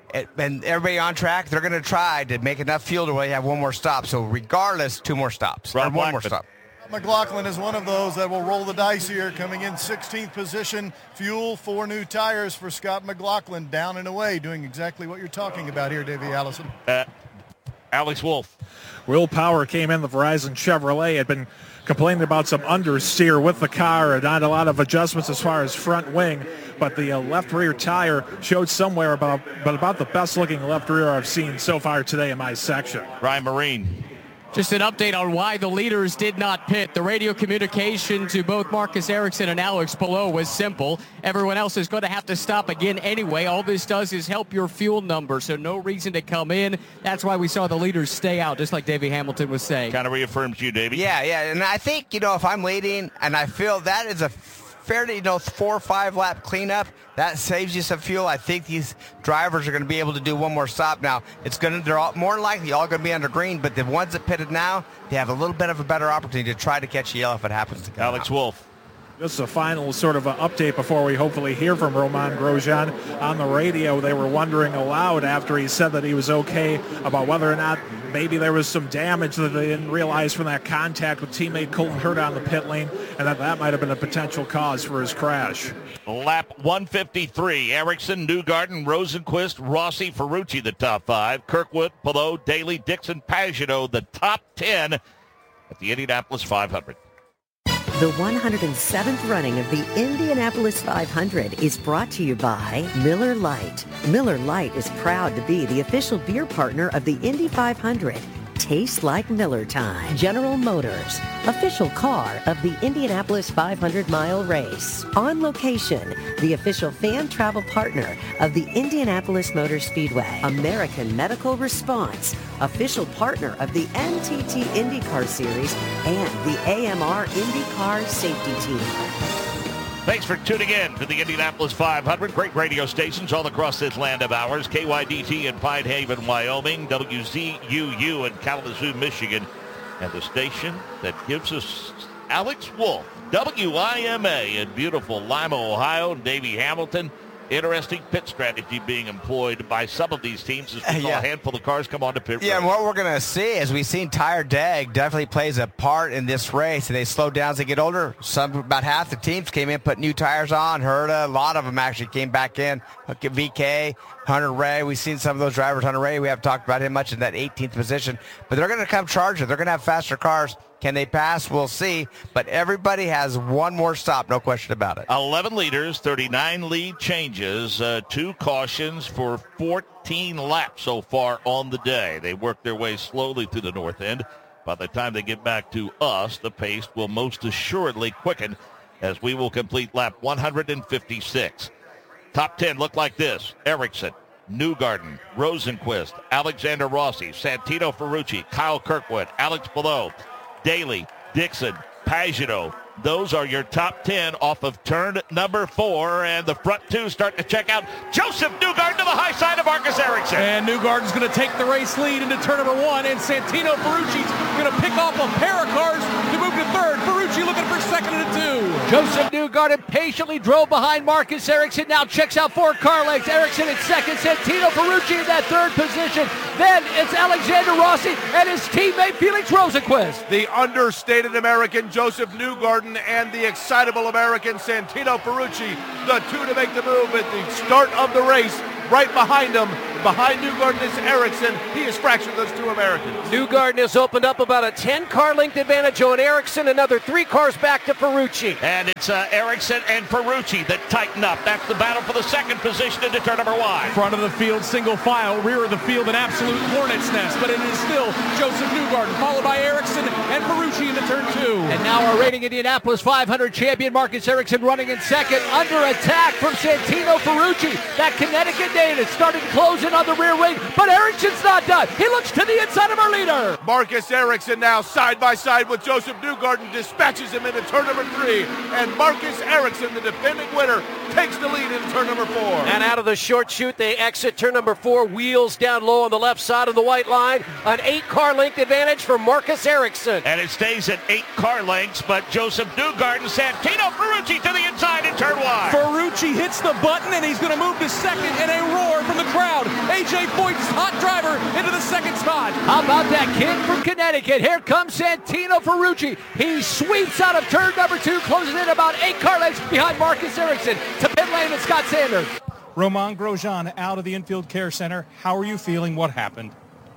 And everybody on track, they're going to try to make enough fuel to where you have one more stop. So regardless, two more stops. Rob or one more Blackman. stop. McLaughlin is one of those that will roll the dice here, coming in sixteenth position. Fuel, four new tires for Scott McLaughlin, down and away, doing exactly what you're talking about here, Davey Allison. Uh, Alex Wolf. Will Power came in. The Verizon Chevrolet had been complaining about some understeer with the car and not a lot of adjustments as far as front wing, but the uh, left rear tire showed somewhere about, but about the best looking left rear I've seen so far today in my section. Ryan Marine. Just an update on why the leaders did not pit. The radio communication to both Marcus Ericsson and Alex Palou was simple. Everyone else is going to have to stop again anyway. All this does is help your fuel number, so no reason to come in. That's why we saw the leaders stay out, just like Davey Hamilton was saying. Kind of reaffirms you, Davey. Yeah, yeah, and I think, you know, if I'm leading and I feel that is a fairly, you know, four or five lap cleanup, that saves you some fuel. I think these drivers are going to be able to do one more stop now. It's going to, they're all, more likely all going to be under green, but the ones that pitted now, they have a little bit of a better opportunity to try to catch yellow if it happens to come Alex out. Wolf. Just a final sort of an update before we hopefully hear from Romain Grosjean. On the radio, they were wondering aloud after he said that he was okay about whether or not maybe there was some damage that they didn't realize from that contact with teammate Colton Herta on the pit lane, and that that might have been a potential cause for his crash. Lap one fifty-three. Ericsson, Newgarden, Rosenquist, Rossi, Ferrucci, the top five. Kirkwood, Palou, Daly, Dixon, Pagano, the top ten at the Indianapolis five hundred. The one hundred seventh running of the Indianapolis five hundred is brought to you by Miller Lite. Miller Lite is proud to be the official beer partner of the Indy five hundred. Tastes like Miller time. General Motors, official car of the Indianapolis five hundred mile race. On Location, the official fan travel partner of the Indianapolis Motor Speedway. American Medical Response, official partner of the N T T IndyCar Series and the A M R IndyCar Safety Team. Thanks for tuning in to the Indianapolis five hundred. Great radio stations all across this land of ours. K Y D T in Pine Haven, Wyoming. W Z U U in Kalamazoo, Michigan. And the station that gives us Alex Wolf, W I M A in beautiful Lima, Ohio. Davey Hamilton Interesting pit strategy being employed by some of these teams as we saw Yeah. a handful of cars come on to pit Yeah, road. and what we're going to see is we've seen tire deg definitely plays a part in this race, and they slow down as they get older. Some, about half the teams came in, put new tires on. Herta, a lot of them actually came back in. V K, Hunter Ray, we've seen some of those drivers. Hunter Ray, we haven't talked about him much in that eighteenth position, but they're going to come charging. They're going to have faster cars. Can they pass? We'll see. But everybody has one more stop, no question about it. eleven leaders, thirty-nine lead changes, uh, two cautions for fourteen laps so far on the day. They work their way slowly through the north end. By the time they get back to us, the pace will most assuredly quicken as we will complete lap one hundred fifty-six. Top ten look like this. Ericsson, Newgarden, Rosenquist, Alexander Rossi, Santino Ferrucci, Kyle Kirkwood, Alex Below, Daly, Dixon, Pagano. Those are your top ten off of turn number four, and the front two start to check out. Joseph Newgarden to the high side of Marcus Ericsson. And Newgarden's going to take the race lead into turn number one, and Santino Ferrucci's going to pick off a pair of cars to move to third. Ferrucci looking for second and a two. Joseph Newgarden patiently drove behind Marcus Ericsson, now checks out four car lengths. Ericsson in second, Santino Ferrucci in that third position. Then it's Alexander Rossi and his teammate Felix Rosenquist. The understated American Joseph Newgarden and the excitable American Santino Ferrucci, the two to make the move at the start of the race. Right behind him, behind Newgarden is Ericsson. He has fractured those two Americans. Newgarden has opened up about a ten-car length advantage on Ericsson, another three cars back to Ferrucci. And it's uh, Ericsson and Ferrucci that tighten up. That's the battle for the second position into turn number one. Front of the field, single file. Rear of the field, an absolute hornet's nest. But it is still Joseph Newgarden, followed by Ericsson and Ferrucci into turn two. And now our reigning Indianapolis five hundred champion Marcus Ericsson running in second, under attack from Santino Ferrucci. That Connecticut native started to close in on the rear wing, but Ericsson's not done. He looks to the inside of our leader. Marcus Ericsson now side by side with Joseph Newgarden, dispatches him into turn number three, and Marcus Ericsson, the defending winner, takes the lead in turn number four. And out of the short chute, they exit turn number four, wheels down low on the left side of the white line. An eight-car length advantage for Marcus Ericsson. And it stays at eight car lengths, but Joseph Newgarden, Santino Ferrucci to the inside in turn one. Ferrucci hits the button, and he's going to move to second, and a roar from the crowd. A J Foyt's hot driver into the second spot. How about that kid from Connecticut? Here comes Santino Ferrucci. He sweeps out of turn number two, closes in about eight car lengths behind Marcus Ericsson to pit lane and Scott Sanders. Romain Grosjean out of the infield care center. How are you feeling? What happened?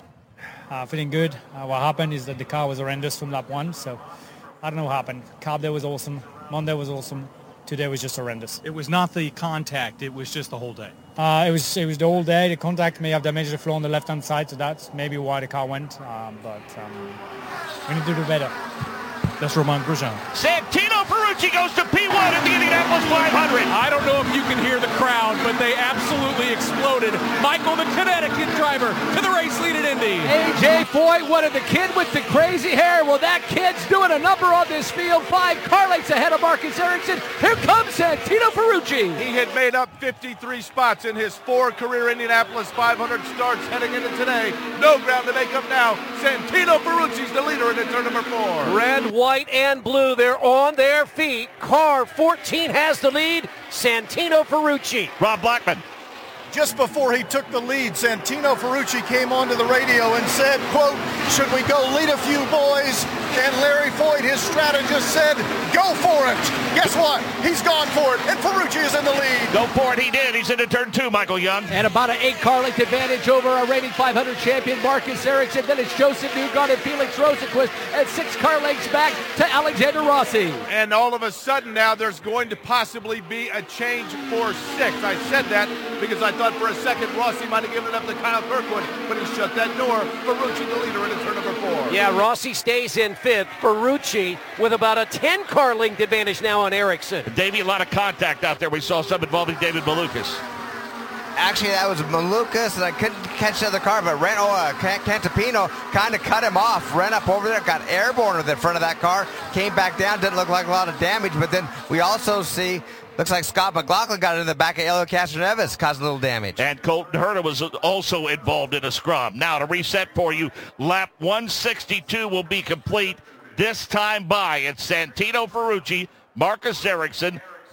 Uh, feeling good. Uh, what happened is that the car was horrendous from lap one, so I don't know what happened. Carb day was awesome. Monday was awesome. Today was just horrendous. It was not the contact. It was just the whole day. Uh, it was it was the whole day. The contact may have damaged the floor on the left-hand side, so that's maybe why the car went. Um, but um, we need to do better. That's Romain Grosjean. Santino Ferrucci goes to P one at the Indianapolis five hundred. I don't know if you can hear the crowd, but they absolutely exploded. Michael, the Connecticut driver, to the race lead at Indy. A J Foyt wanted the kid with the crazy hair. Well, that kid's doing a number on this field. Five car lengths ahead of Marcus Ericsson. Here comes Santino Ferrucci. He had made up fifty-three spots in his four career Indianapolis five hundred starts heading into today. No ground to make up now. Santino Ferrucci's the leader into turn number four. Red, white, and blue, they're on their feet. Car fourteen has the lead. Santino Ferrucci. Rob Blackman. Just before he took the lead, Santino Ferrucci came onto the radio and said, quote, should we go lead a few boys? And Larry Foyt, his strategist, said, go for it. Guess what? He's gone for it, and Ferrucci is in the lead. Go for it, he did. He's into turn two, Michael Young. And about an eight-car length advantage over our reigning five hundred champion Marcus Ericsson. Then it's Joseph Newgarden and Felix Rosenquist, and six car lengths back to Alexander Rossi. And all of a sudden now there's going to possibly be a change for six. I said that because I thought for a second Rossi might have given it up to Kyle Kirkwood, but he shut that door. Ferrucci the leader into turn number four. Yeah, Rossi stays in fifth. Ferrucci with about a ten-car length advantage now on Ericsson. Davey, a lot of contact out there. We saw some involving David Malukas. Actually, that was Malukas, and I couldn't catch the other car, but Ren, oh, uh, Cantapino kind of cut him off, ran up over there, got airborne with the front of that car, came back down, didn't look like a lot of damage, but then we also see, looks like Scott McLaughlin got in the back of Elio Castroneves, caused a little damage. And Colton Herta was also involved in a scrum. Now, to reset for you, lap one sixty-two will be complete. This time by, it's Santino Ferrucci, Marcus Ericsson,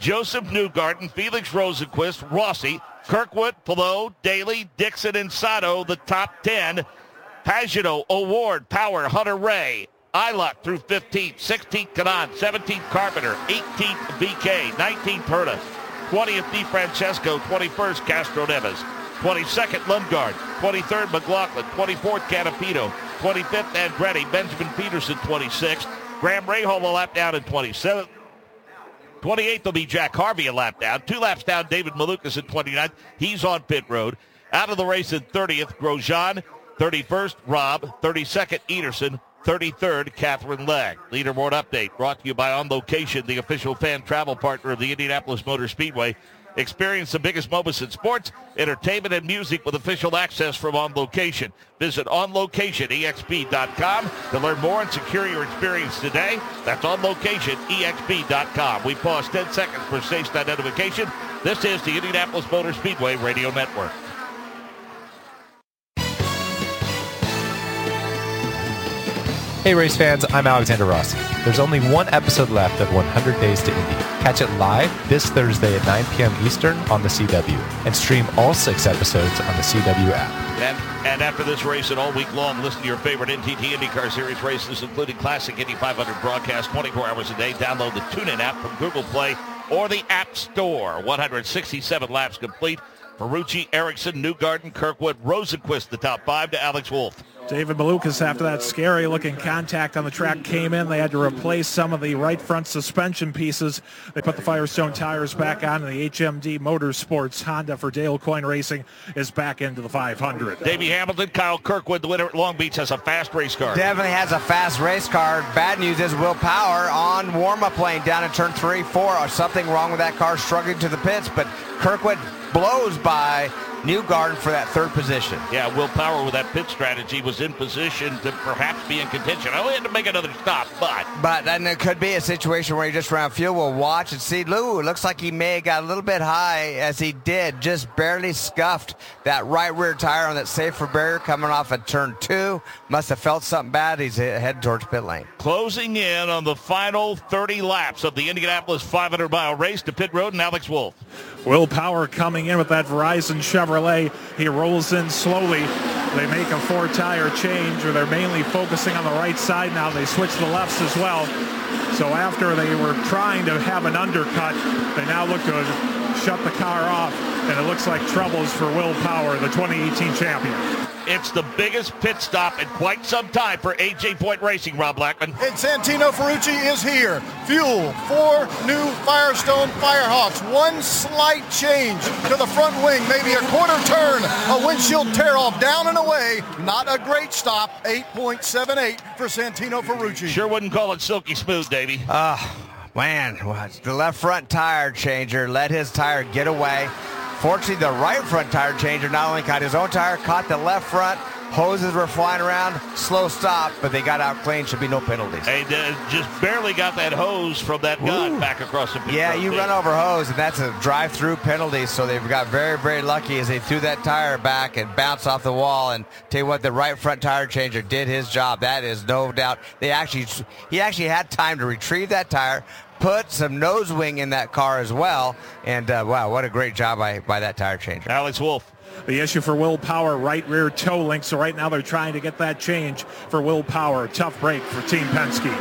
Joseph Newgarden, Felix Rosenqvist, Rossi, Kirkwood, Palou, Daly, Dixon, and Sato, the top ten. Pagano, O'Ward, Power, Hunter Ray, Ilott through fifteenth, sixteenth Kanan, seventeenth Carpenter, eighteenth B K, nineteenth Herta, twentieth DeFrancesco, twenty-first Castro Neves, twenty-second Lundgaard, twenty-third McLaughlin, twenty-fourth Canapino, twenty-fifth Andretti, Benjamin Peterson twenty-sixth, Graham Rahal a lap down in twenty-seventh, twenty-eighth will be Jack Harvey a lap down, two laps down David Malukas in twenty-ninth, he's on pit road, out of the race in thirtieth Grosjean, thirty-first Rob, thirty-second Ederson, thirty-third Catherine Legg. Leaderboard update brought to you by On Location, the official fan travel partner of the Indianapolis Motor Speedway. Experience the biggest moments in sports, entertainment, and music with official access from On Location. Visit on location e x p dot com to learn more and secure your experience today. That's on location e x p dot com. We pause ten seconds for station identification. This is the Indianapolis Motor Speedway Radio Network. Hey race fans, I'm Alexander Rossi. There's only one episode left of one hundred Days to Indy. Catch it live this Thursday at nine p.m. Eastern on the C W and stream all six episodes on the C W app. And, and after this race and all week long, listen to your favorite N T T IndyCar Series races, including Classic Indy five hundred broadcast twenty-four hours a day. Download the TuneIn app from Google Play or the App Store. one hundred sixty-seven laps complete. Ferrucci, Ericsson, Newgarden, Kirkwood, Rosenqvist, the top five to Alex Wolff. David Malukas, after that scary-looking contact on the track came in, they had to replace some of the right front suspension pieces. They put the Firestone tires back on, and the H M D Motorsports Honda for Dale Coyne Racing is back into the five hundred. Davey Hamilton, Kyle Kirkwood, the winner at Long Beach, has a fast race car. Definitely has a fast race car. Bad news is Will Power on warm-up lane down in turn three, four. Or something wrong with that car, struggling to the pits, but Kirkwood blows by Newgarden for that third position. Yeah, Will Power with that pit strategy was in position to perhaps be in contention. I only had to make another stop, but... But then there could be a situation where he just ran fuel. We'll watch and see. Lou, it looks like he may have got a little bit high as he did. Just barely scuffed that right rear tire on that safer barrier coming off at turn two. Must have felt something bad. He's heading towards pit lane. Closing in on the final thirty laps of the Indianapolis five hundred mile race to pit road and Alex Wolff. Will Power coming in with that Verizon Chevrolet. He rolls in slowly. They make a four-tire change, or they're mainly focusing on the right side now. They switch the lefts as well. So after they were trying to have an undercut, they now look to shut the car off, and it looks like troubles for Will Power, the twenty eighteen champion. It's the biggest pit stop in quite some time for A J Point Racing, Rob Blackman. And Santino Ferrucci is here. Fuel, four new Firestone Firehawks. One slight change to the front wing, maybe a quarter turn, a windshield tear-off, down and away. Not a great stop, eight point seven eight for Santino Ferrucci. Sure wouldn't call it silky smooth, Davey. Ah, uh, man, the left front tire changer let his tire get away. Fortunately, the right front tire changer not only caught his own tire, caught the left front. Hoses were flying around. Slow stop, but they got out clean. Should be no penalties. They uh, just barely got that hose from that gun Ooh. back across the pit. Yeah, you run over hose, and that's a drive-through penalty. So they've got very, very lucky as they threw that tire back and bounced off the wall. And tell you what, the right front tire changer did his job. That is no doubt. They actually, he actually had time to retrieve that tire, put some nose wing in that car as well. And, uh, wow, what a great job by, by that tire changer. Alex Wolff. The issue for Will Power, right rear toe link. So right now they're trying to get that change for Will Power. Tough break for Team Penske.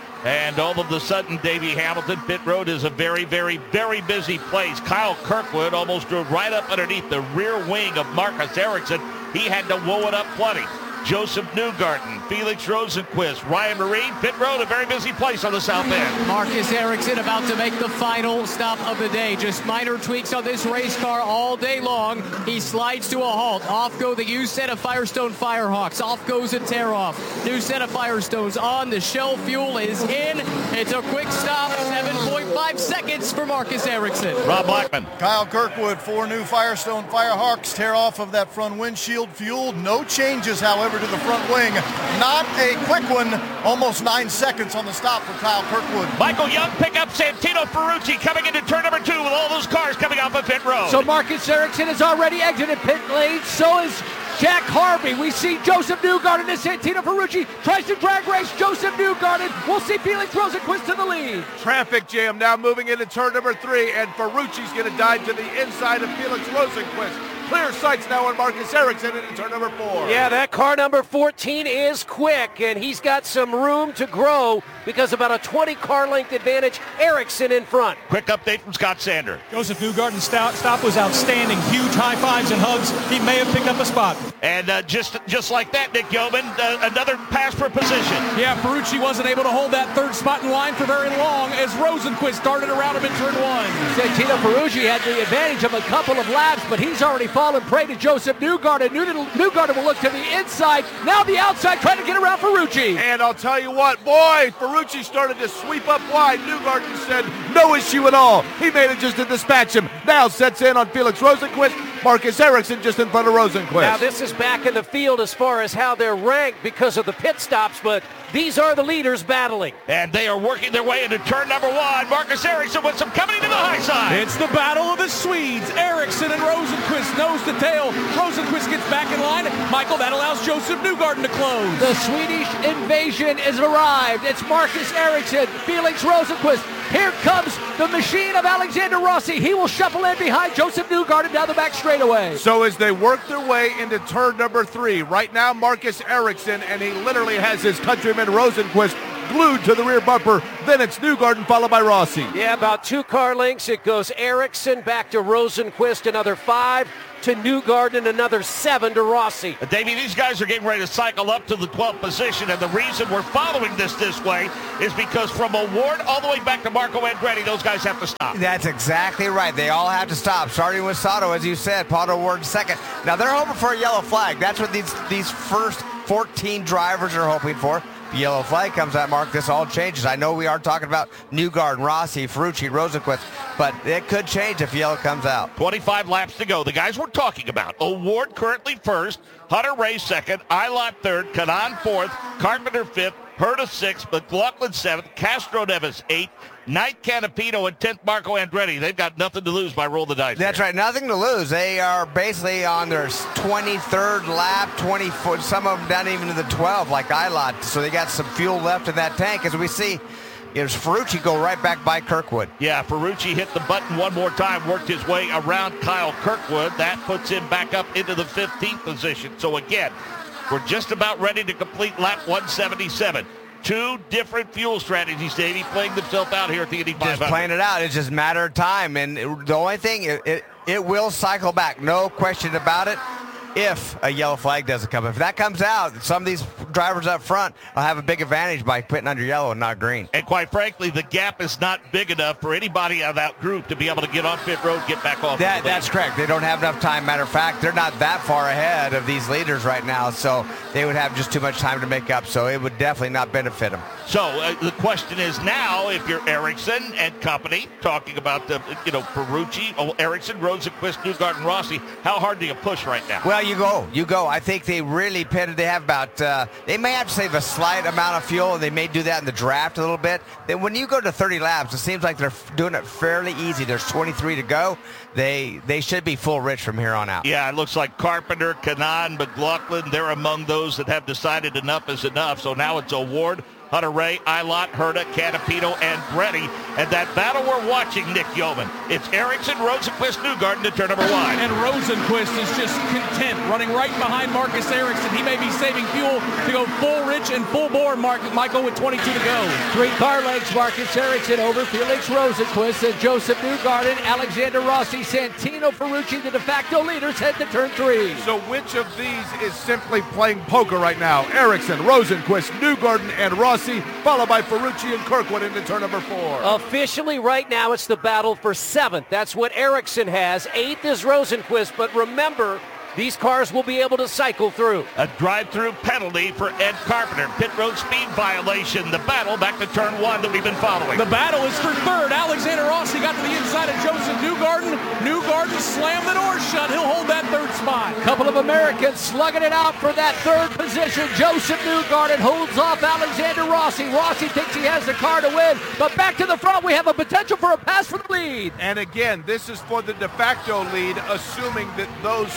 And all of a sudden, Davey Hamilton, pit road is a very, very, very busy place. Kyle Kirkwood almost drove right up underneath the rear wing of Marcus Ericsson. He had to whoa it up plenty. Joseph Newgarden, Felix Rosenqvist, Ryan Marine, pit road, a very busy place on the south end. Marcus Ericsson about to make the final stop of the day. Just minor tweaks on this race car all day long. He slides to a halt. Off go the used set of Firestone Firehawks. Off goes a tear-off. New set of Firestones on. The Shell fuel is in. It's a quick stop. seven point five seconds for Marcus Ericsson. Rob Blackman. Kyle Kirkwood, four new Firestone Firehawks. Tear off of that front windshield. Fuel, no changes, however, to the front wing. Not a quick one. Almost nine seconds on the stop for Kyle Kirkwood. Michael Young pick up Santino Ferrucci coming into turn number two with all those cars coming off of pit road. So Marcus Ericsson has already exited pit lane. So is Jack Harvey. We see Joseph Newgarden and Santino Ferrucci tries to drag race Joseph Newgarden. We'll see Felix Rosenqvist to the lead. Traffic jam now moving into turn number three, and Ferrucci's going to dive to the inside of Felix Rosenqvist. Clear sights now on Marcus Ericsson into turn number four. Yeah, that car number fourteen is quick, and he's got some room to grow because about a twenty car length advantage. Ericsson in front. Quick update from Scott Sander. Joseph Newgarden's stop, stop was outstanding. Huge high fives and hugs. He may have picked up a spot. And uh, just just like that, Nick Yeoman, uh, another pass for position. Yeah, Ferrucci wasn't able to hold that third spot in line for very long as Rosenqvist darted around him in turn one. Santino Ferrucci had the advantage of a couple of laps, but he's already fallen prey to Joseph Newgarden. Newgarden will look to the inside, now the outside, trying to get around Ferrucci. And I'll tell you what, boy, Ferrucci started to sweep up wide. Newgarden said no issue at all. He made it just to dispatch him. Now sets in on Felix Rosenqvist. Marcus Ericsson just in front of Rosenqvist. Now this is back in the field as far as how they're ranked because of the pit stops, but these are the leaders battling. And they are working their way into turn number one. Marcus Ericsson with some coming to the high side. It's the battle of the Swedes. Ericsson and Rosenqvist nose to tail. Rosenqvist gets back in line. Michael, that allows Joseph Newgarden to close. The Swedish invasion has arrived. It's Marcus Ericsson, Felix Rosenqvist. Here comes the machine of Alexander Rossi. He will shuffle in behind Joseph Newgarden down the back straightaway. So as they work their way into turn number three, right now Marcus Ericsson, and he literally has his countryman Rosenqvist glued to the rear bumper. Then it's Newgarden followed by Rossi. Yeah, about two car lengths. It goes Ericsson back to Rosenqvist, another five to Newgarden, another seven to Rossi. Davey, these guys are getting ready to cycle up to the twelfth position, and the reason we're following this this way is because from Award all the way back to Marco Andretti, those guys have to stop. That's exactly right. They all have to stop, starting with Sato, as you said. Pato O'Ward second. Now, they're hoping for a yellow flag. That's what these, these first fourteen drivers are hoping for. The yellow flag comes out, Mark. This all changes. I know we are talking about Newgarden, Rossi, Ferrucci, Rosenqvist, but it could change if yellow comes out. twenty-five laps to go. The guys we're talking about: Award currently first, Hunter Ray second, Ilott third, Kanaan fourth, Carpenter fifth, Herta sixth, McLaughlin seventh, Castro Neves eighth, Knight Canapino and tenth Marco Andretti. They've got nothing to lose by roll the dice. That's here. right, nothing to lose. They are basically on their twenty-third lap, twenty foot, some of them down even to the twelve, like Ilott. So they got some fuel left in that tank. As we see, there's Ferrucci go right back by Kirkwood. Yeah, Ferrucci hit the button one more time, worked his way around Kyle Kirkwood. That puts him back up into the fifteenth position. So again, we're just about ready to complete lap one seventy-seven. Two different fuel strategies, Davey, playing themselves out here at the Indy five hundred. Just playing it out. It's just a matter of time. And it, the only thing, it, it, it will cycle back. No question about it. If a yellow flag doesn't come. If that comes out, some of these drivers up front will have a big advantage by putting under yellow and not green. And quite frankly, the gap is not big enough for anybody out of that group to be able to get on pit road, get back off. That, that's correct. They don't have enough time. Matter of fact, they're not that far ahead of these leaders right now, so they would have just too much time to make up. So it would definitely not benefit them. So uh, the question is now, if you're Ericsson and company, talking about the, you know, Ferrucci, oh, Ericsson, Rosenqvist, Newgarden, Rossi, how hard do you push right now? Well, you go, you go. I think they really pitted. They have about, uh, they may have to save a slight amount of fuel, and they may do that in the draft a little bit. Then when you go to thirty laps, it seems like they're doing it fairly easy. There's twenty-three to go. They they should be full rich from here on out. Yeah, it looks like Carpenter, Kanaan, McLaughlin, they're among those that have decided enough is enough. So now it's Award, Hunter Ray, Ilott, Herta, Canapino, and Andretti. And that battle we're watching, Nick Yeoman, it's Ericsson, Rosenqvist, Newgarden to turn number one. And Rosenqvist is just content, running right behind Marcus Ericsson. He may be saving fuel to go full rich and full bore, Mark, Michael, with twenty-two to go. Three car lengths, Marcus Ericsson over Felix Rosenqvist and Joseph Newgarden, Alexander Rossi, Santino Ferrucci, the de facto leaders, head to turn three. So which of these is simply playing poker right now? Ericsson, Rosenqvist, Newgarden, and Rossi, followed by Ferrucci and Kirkwood into turn number four. Officially right now it's the battle for seventh. That's what Ericsson has. Eighth is Rosenqvist, but remember, these cars will be able to cycle through. A drive-through penalty for Ed Carpenter. Pit road speed violation. The battle back to turn one that we've been following. The battle is for third. Alexander Rossi got to the inside of Joseph Newgarden. Newgarden slammed the door shut. He'll hold that third spot. Couple of Americans slugging it out for that third position. Joseph Newgarden holds off Alexander Rossi. Rossi thinks he has the car to win, but back to the front, we have a potential for a pass for the lead. And again, this is for the de facto lead, assuming that those who are running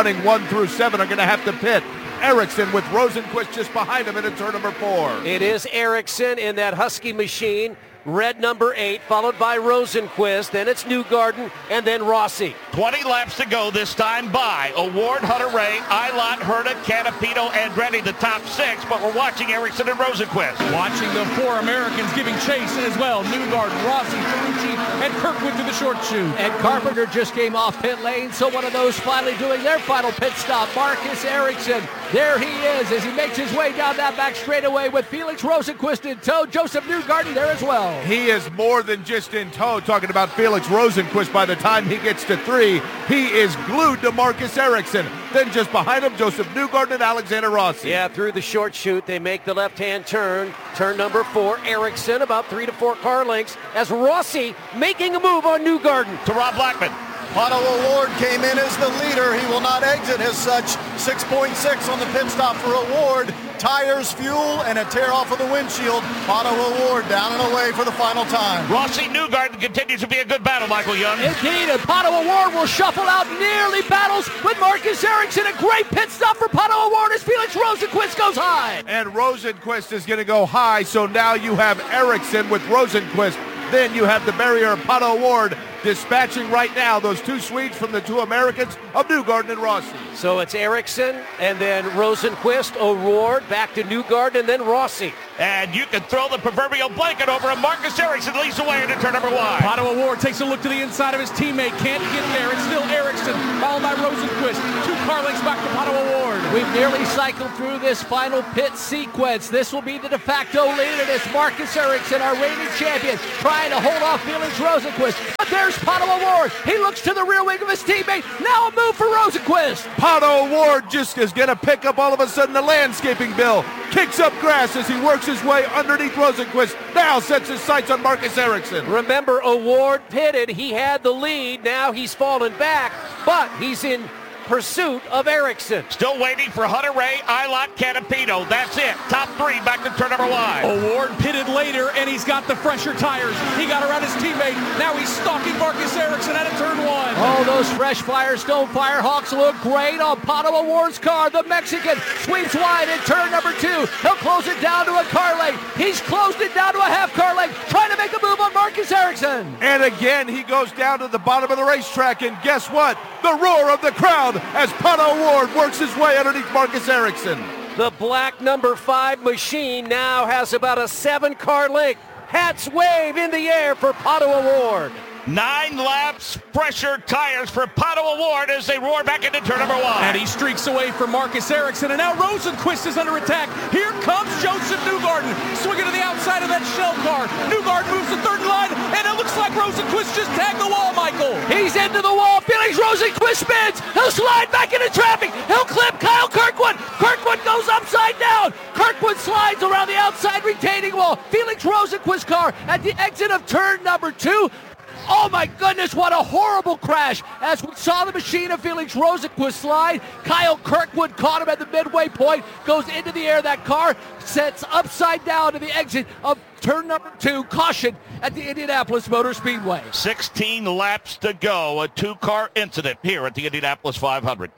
running one through seven are going to have to pit. Ericsson with Rosenquist just behind him into turn number four. It is Ericsson in that Husky machine. Red number eight, followed by Rosenquist. Then it's Newgarden, and then Rossi. twenty laps to go this time by Award, Hunter-Ray, Ilott, Herta, Canapino, Andretti, the top six, but we're watching Ericsson and Rosenquist. Watching the four Americans giving chase as well. Newgarden, Rossi, Ferrucci, and Kirkwood to the short chute. And Carpenter just came off pit lane, so one of those finally doing their final pit stop. Marcus Ericsson, there he is as he makes his way down that back straightaway with Felix Rosenquist in tow. Joseph Newgarden there as well. He is more than just in tow. Talking about Felix Rosenquist, by the time he gets to three, he is glued to Marcus Ericsson. Then just behind him, Joseph Newgarden and Alexander Rossi. Yeah, through the short chute, they make the left-hand turn. Turn number four, Ericsson, about three to four car lengths, as Rossi making a move on Newgarden. To Rob Blackman. Pato O'Ward came in as the leader. He will not exit as such. six point six on the pit stop for O'Ward. Tires, fuel, and a tear off of the windshield. Pato O'Ward down and away for the final time. Rossi Newgarden continues to be a good battle, Michael Young. Indeed, and Pato O'Ward will shuffle out, nearly battles with Marcus Ericsson. A great pit stop for Pato O'Ward as Felix Rosenquist goes high. And Rosenquist is going to go high, so now you have Ericsson with Rosenquist. Then you have the barrier of Pato O'Ward dispatching right now those two Swedes from the two Americans of Newgarden and Rossi. So it's Ericsson and then Rosenquist, O'Ward, back to Newgarden, and then Rossi. And you can throw the proverbial blanket over him. Marcus Ericsson leads away into turn number one. Pato O'Ward takes a look to the inside of his teammate. Can't get there. It's still Ericsson, followed by Rosenquist. Two car lengths back to Pato O'Ward. We've nearly cycled through this final pit sequence. This will be the de facto leader. It's Marcus Ericsson, our reigning champion, trying to hold off Felix Rosenquist. But there's Pato O'Ward. He looks to the rear wing of his teammate. Now a move for Rosenquist. Pato O'Ward just is going to pick up all of a sudden the landscaping bill. Kicks up grass as he works his way underneath Rosenquist. Now sets his sights on Marcus Ericsson. Remember, O'Ward pitted. He had the lead. Now he's fallen back, but he's in pursuit of Ericsson. Still waiting for Hunter-Ray, Ilott, Canapino. That's it. Top three back to turn number one. O'Ward pitted later, and he's got the fresher tires. He got around his teammate. Now he's stalking Marcus Ericsson out of turn one. Oh, those fresh Firestone Firehawks look great on Pato O'Ward's car. The Mexican sweeps wide in turn number two. He'll close it down to a car length. He's closed it down to a half car length, trying to make a move on Marcus Ericsson. And again, he goes down to the bottom of the racetrack, and guess what? The roar of the crowd as Pato O'Ward works his way underneath Marcus Ericsson. The black number five machine now has about a seven car length. Hats wave in the air for Pato O'Ward. Nine laps, pressure tires for Pato O'Ward as they roar back into turn number one. And he streaks away from Marcus Ericsson, and now Rosenquist is under attack. Here comes Joseph Newgarden, swinging to the outside of that shell car. Newgarden moves the third line, and it looks like Rosenquist just tagged the wall, Michael. He's into the wall. Felix Rosenquist spins. He'll slide back into traffic. He'll clip Kyle Kirkwood. Kirkwood goes upside down. Kirkwood slides around the outside retaining wall. Felix Rosenquist car at the exit of turn number two. Oh my goodness, what a horrible crash. As we saw the machine of Felix Rosenquist slide, Kyle Kirkwood caught him at the midway point, goes into the air. That car sets upside down to the exit of turn number two. Caution at the Indianapolis Motor Speedway. sixteen laps to go. A two-car incident here at the Indianapolis five hundred.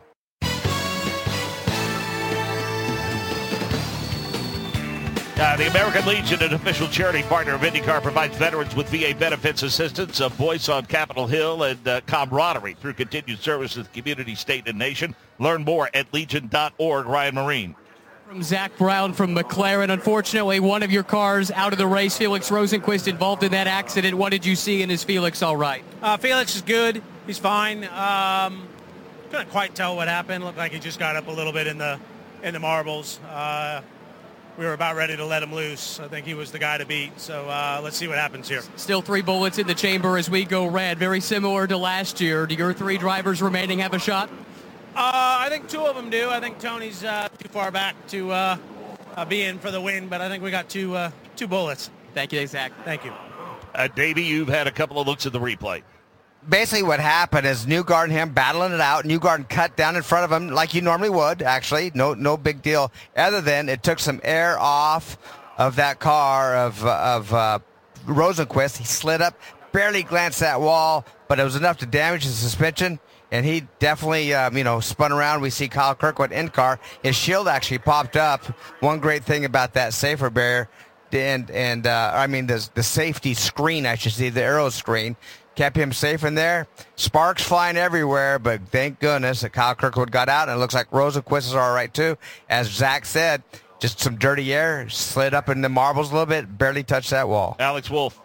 Uh, the American Legion, an official charity partner of IndyCar, provides veterans with V A benefits assistance, a voice on Capitol Hill, and uh, camaraderie through continued service to the community, state, and nation. Learn more at legion dot org. Ryan Marine. From Zach Brown from McLaren. Unfortunately, one of your cars out of the race. Felix Rosenquist involved in that accident. What did you see, and is Felix all right? Uh, Felix is good. He's fine. Um, couldn't quite tell what happened. Looked like he just got up a little bit in the in the marbles. Uh, We were about ready to let him loose. I think he was the guy to beat. So uh, let's see what happens here. Still three bullets in the chamber as we go red. Very similar to last year. Do your three drivers remaining have a shot? Uh, I think two of them do. I think Tony's uh, too far back to uh, uh, be in for the win, but I think we got two uh, two bullets. Thank you, Zach. Thank you. Uh, Davey, you've had a couple of looks at the replay. Basically what happened is Newgarden and him battling it out. Newgarden cut down in front of him like you normally would, actually. No no big deal. Other than it took some air off of that car of, of uh, Rosenquist. He slid up, barely glanced that wall, but it was enough to damage the suspension. And he definitely, um, you know, spun around. We see Kyle Kirkwood in car. His shield actually popped up. One great thing about that safer barrier, and and uh, I mean the the safety screen, I should say, the aero screen, kept him safe in there. Sparks flying everywhere, but thank goodness that Kyle Kirkwood got out, and it looks like Rosenquist is all right too. As Zach said, just some dirty air, slid up in the marbles a little bit, barely touched that wall. Alex Wolf.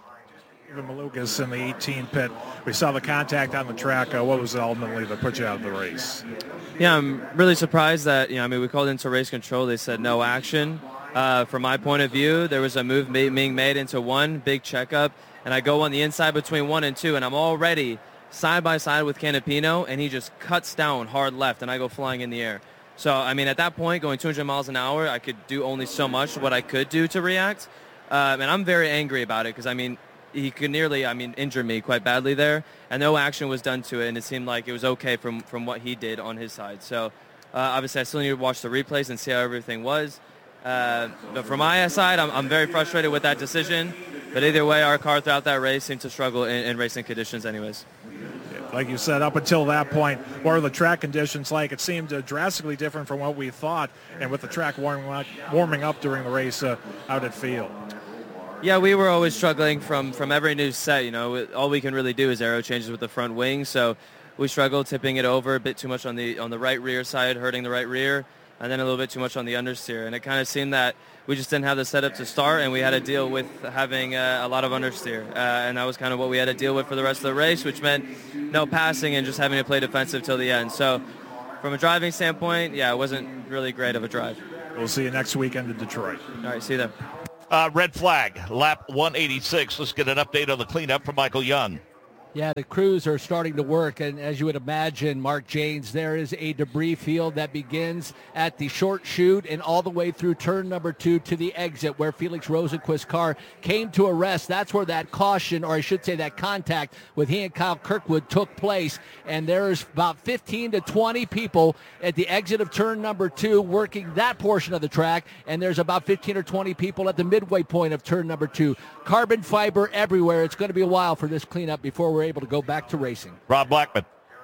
Malukas in the eighteen pit. We saw the contact on the track. Uh, what was it ultimately that put you out of the race? Yeah, I'm really surprised that, you know, I mean, we called into race control. They said no action. Uh, from my point of view, there was a move ma- being made into one big checkup, and I go on the inside between one and two, and I'm already side by side with Canapino, and he just cuts down hard left, and I go flying in the air. So, I mean, at that point, going two hundred miles an hour, I could do only so much what I could do to react, um, and I'm very angry about it because, I mean, he could nearly, I mean, injure me quite badly there, and no action was done to it, and it seemed like it was okay from, from what he did on his side. So, uh, obviously, I still need to watch the replays and see how everything was. Uh, but from my side, I'm, I'm very frustrated with that decision. But either way, our car throughout that race seemed to struggle in, in racing conditions anyways. Like you said, up until that point, what were the track conditions like? It seemed uh, drastically different from what we thought, and with the track warming up, warming up during the race uh, out at field. Yeah, we were always struggling from, from every new set. You know, all we can really do is aero changes with the front wing. So we struggled tipping it over a bit too much on the on the right rear side, hurting the right rear, and then a little bit too much on the understeer. And it kind of seemed that we just didn't have the setup to start, and we had to deal with having uh, a lot of understeer. Uh, and that was kind of what we had to deal with for the rest of the race, which meant no passing and just having to play defensive till the end. So from a driving standpoint, yeah, it wasn't really great of a drive. We'll see you next weekend in Detroit. All right, see you then. Uh, red flag, lap one eighty-six. Let's get an update on the cleanup from Michael Young. Yeah, the crews are starting to work, and as you would imagine, Mark Janes, there is a debris field that begins at the short chute and all the way through turn number two to the exit where Felix Rosenquist's car came to a rest. That's where that caution, or I should say that contact with he and Kyle Kirkwood took place, and there's about fifteen to twenty people at the exit of turn number two working that portion of the track, and there's about fifteen or twenty people at the midway point of turn number two. Carbon fiber everywhere. It's going to be a while for this cleanup before we're able to go back to racing. Rob Blackman.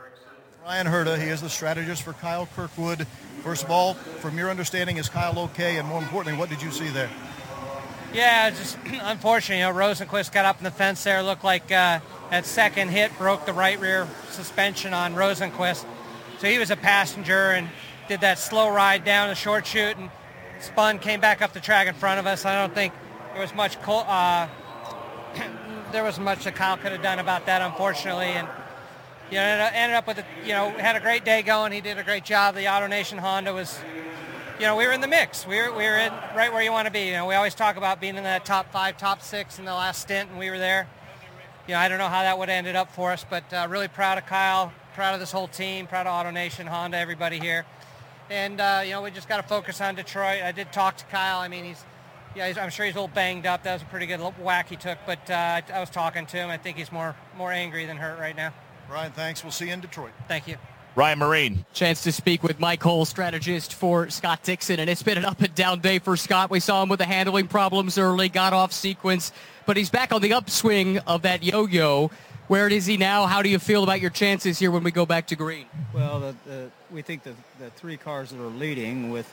Ryan Herta, he is the strategist for Kyle Kirkwood. First of all, from your understanding, is Kyle okay? And more importantly, what did you see there? Yeah, just unfortunate. You know, Rosenquist got up in the fence there. Looked like uh, that second hit broke the right rear suspension on Rosenquist. So he was a passenger and did that slow ride down the short chute and spun, came back up the track in front of us. I don't think there was much uh, there was much that Kyle could have done about that, unfortunately. And you know, ended up with a, you know, had a great day going. He did a great job. The AutoNation Honda was, you know, we were in the mix. We were we were in right where you want to be. You know, we always talk about being in that top five, top six in the last stint, and we were there. You know, I don't know how that would have ended up for us, but uh, really proud of Kyle, proud of this whole team, proud of AutoNation Honda, everybody here. And uh, you know, we just got to focus on Detroit. I did talk to Kyle. I mean, he's. Yeah, he's, I'm sure he's a little banged up. That was a pretty good whack he took, but uh, I, I was talking to him. I think he's more more angry than hurt right now. Ryan, thanks. We'll see you in Detroit. Thank you. Ryan Marine. Chance to speak with Mike Cole, strategist for Scott Dixon, and it's been an up and down day for Scott. We saw him with the handling problems early, got off sequence, but he's back on the upswing of that yo-yo. Where is he now? How do you feel about your chances here when we go back to green? Well, the, the, we think the, the three cars that are leading with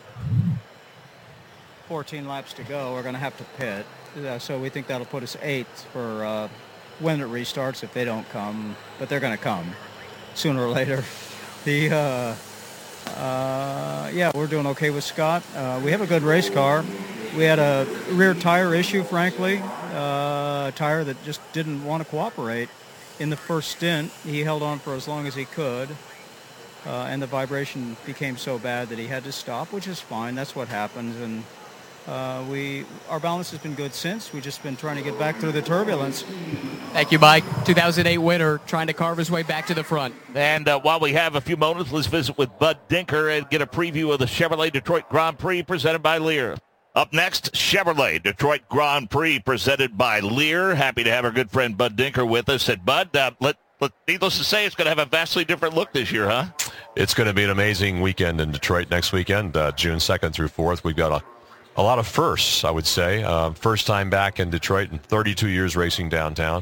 fourteen laps to go are going to have to pit. Uh, so we think that'll put us eighth for uh, when it restarts if they don't come. But they're going to come sooner or later. The uh, uh, yeah, we're doing okay with Scott. Uh, we have a good race car. We had a rear tire issue, frankly, uh, a tire that just didn't want to cooperate. In the first stint, he held on for as long as he could. Uh, and the vibration became so bad that he had to stop, which is fine. That's what happens. And Uh, we our balance has been good since. We've just been trying to get back through the turbulence. Thank you, Mike. two thousand eight winner, trying to carve his way back to the front. And uh, while we have a few moments, let's visit with Bud Dinker and get a preview of the Chevrolet Detroit Grand Prix presented by Lear. Up next, Chevrolet Detroit Grand Prix presented by Lear. Happy to have our good friend Bud Dinker with us. And Bud, uh, let, let, needless to say, it's going to have a vastly different look this year, huh? It's going to be an amazing weekend in Detroit next weekend, uh, June second through fourth. We've got a A lot of firsts, I would say. Uh, first time back in Detroit in thirty-two years racing downtown.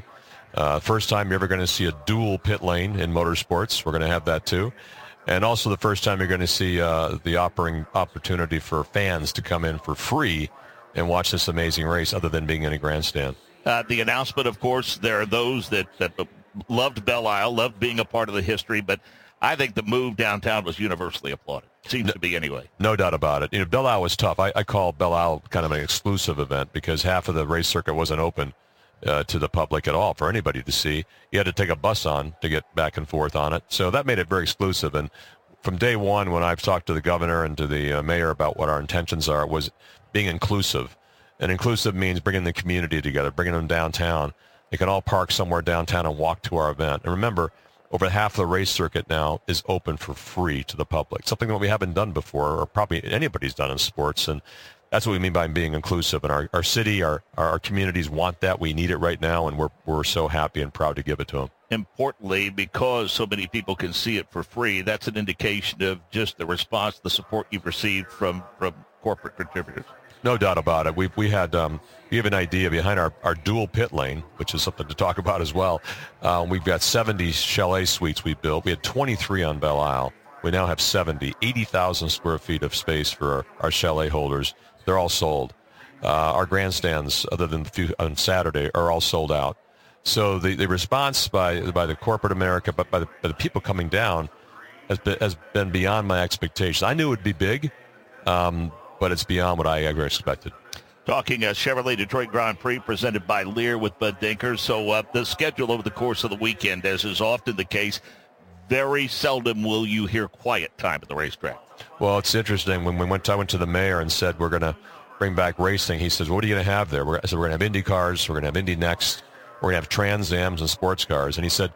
Uh, first time you're ever going to see a dual pit lane in motorsports. We're going to have that too. And also the first time you're going to see uh, the offering opportunity for fans to come in for free and watch this amazing race other than being in a grandstand. Uh, the announcement, of course, there are those that, that loved Belle Isle, loved being a part of the history, but I think the move downtown was universally applauded. Seems no, to be anyway. No doubt about it. You know, Belle Isle was tough. I, I call Belle Isle kind of an exclusive event because half of the race circuit wasn't open uh, to the public at all for anybody to see. You had to take a bus on to get back and forth on it. So that made it very exclusive. And from day one, when I've talked to the governor and to the uh, mayor about what our intentions are, was being inclusive. And inclusive means bringing the community together, bringing them downtown. They can all park somewhere downtown and walk to our event. And remember, over half of the race circuit now is open for free to the public, something that we haven't done before or probably anybody's done in sports. And that's what we mean by being inclusive. And our, our city, our, our communities want that. We need it right now, and we're, we're so happy and proud to give it to them. Importantly, because so many people can see it for free, that's an indication of just the response, the support you've received from, from corporate contributors. No doubt about it. We we had um, we have an idea behind our, our dual pit lane, which is something to talk about as well. Uh, we've got seventy chalet suites we built. We had twenty-three on Belle Isle. We now have seventy, eighty thousand square feet of space for our, our chalet holders. They're all sold. Uh, our grandstands, other than the few on Saturday, are all sold out. So the, the response by by the corporate America, but by the, by the people coming down, has been, has been beyond my expectations. I knew it would be big. Um, but it's beyond what I ever expected. Talking a Chevrolet Detroit Grand Prix presented by Lear with Bud Denker. So uh, the schedule over the course of the weekend, as is often the case, very seldom will you hear quiet time at the racetrack. Well, it's interesting. When we went, I went to the mayor and said, we're going to bring back racing. He says, what are you going to have there? We're, I said, we're going to have Indy cars. We're going to have Indy Next. We're going to have Trans Ams and sports cars. And he said,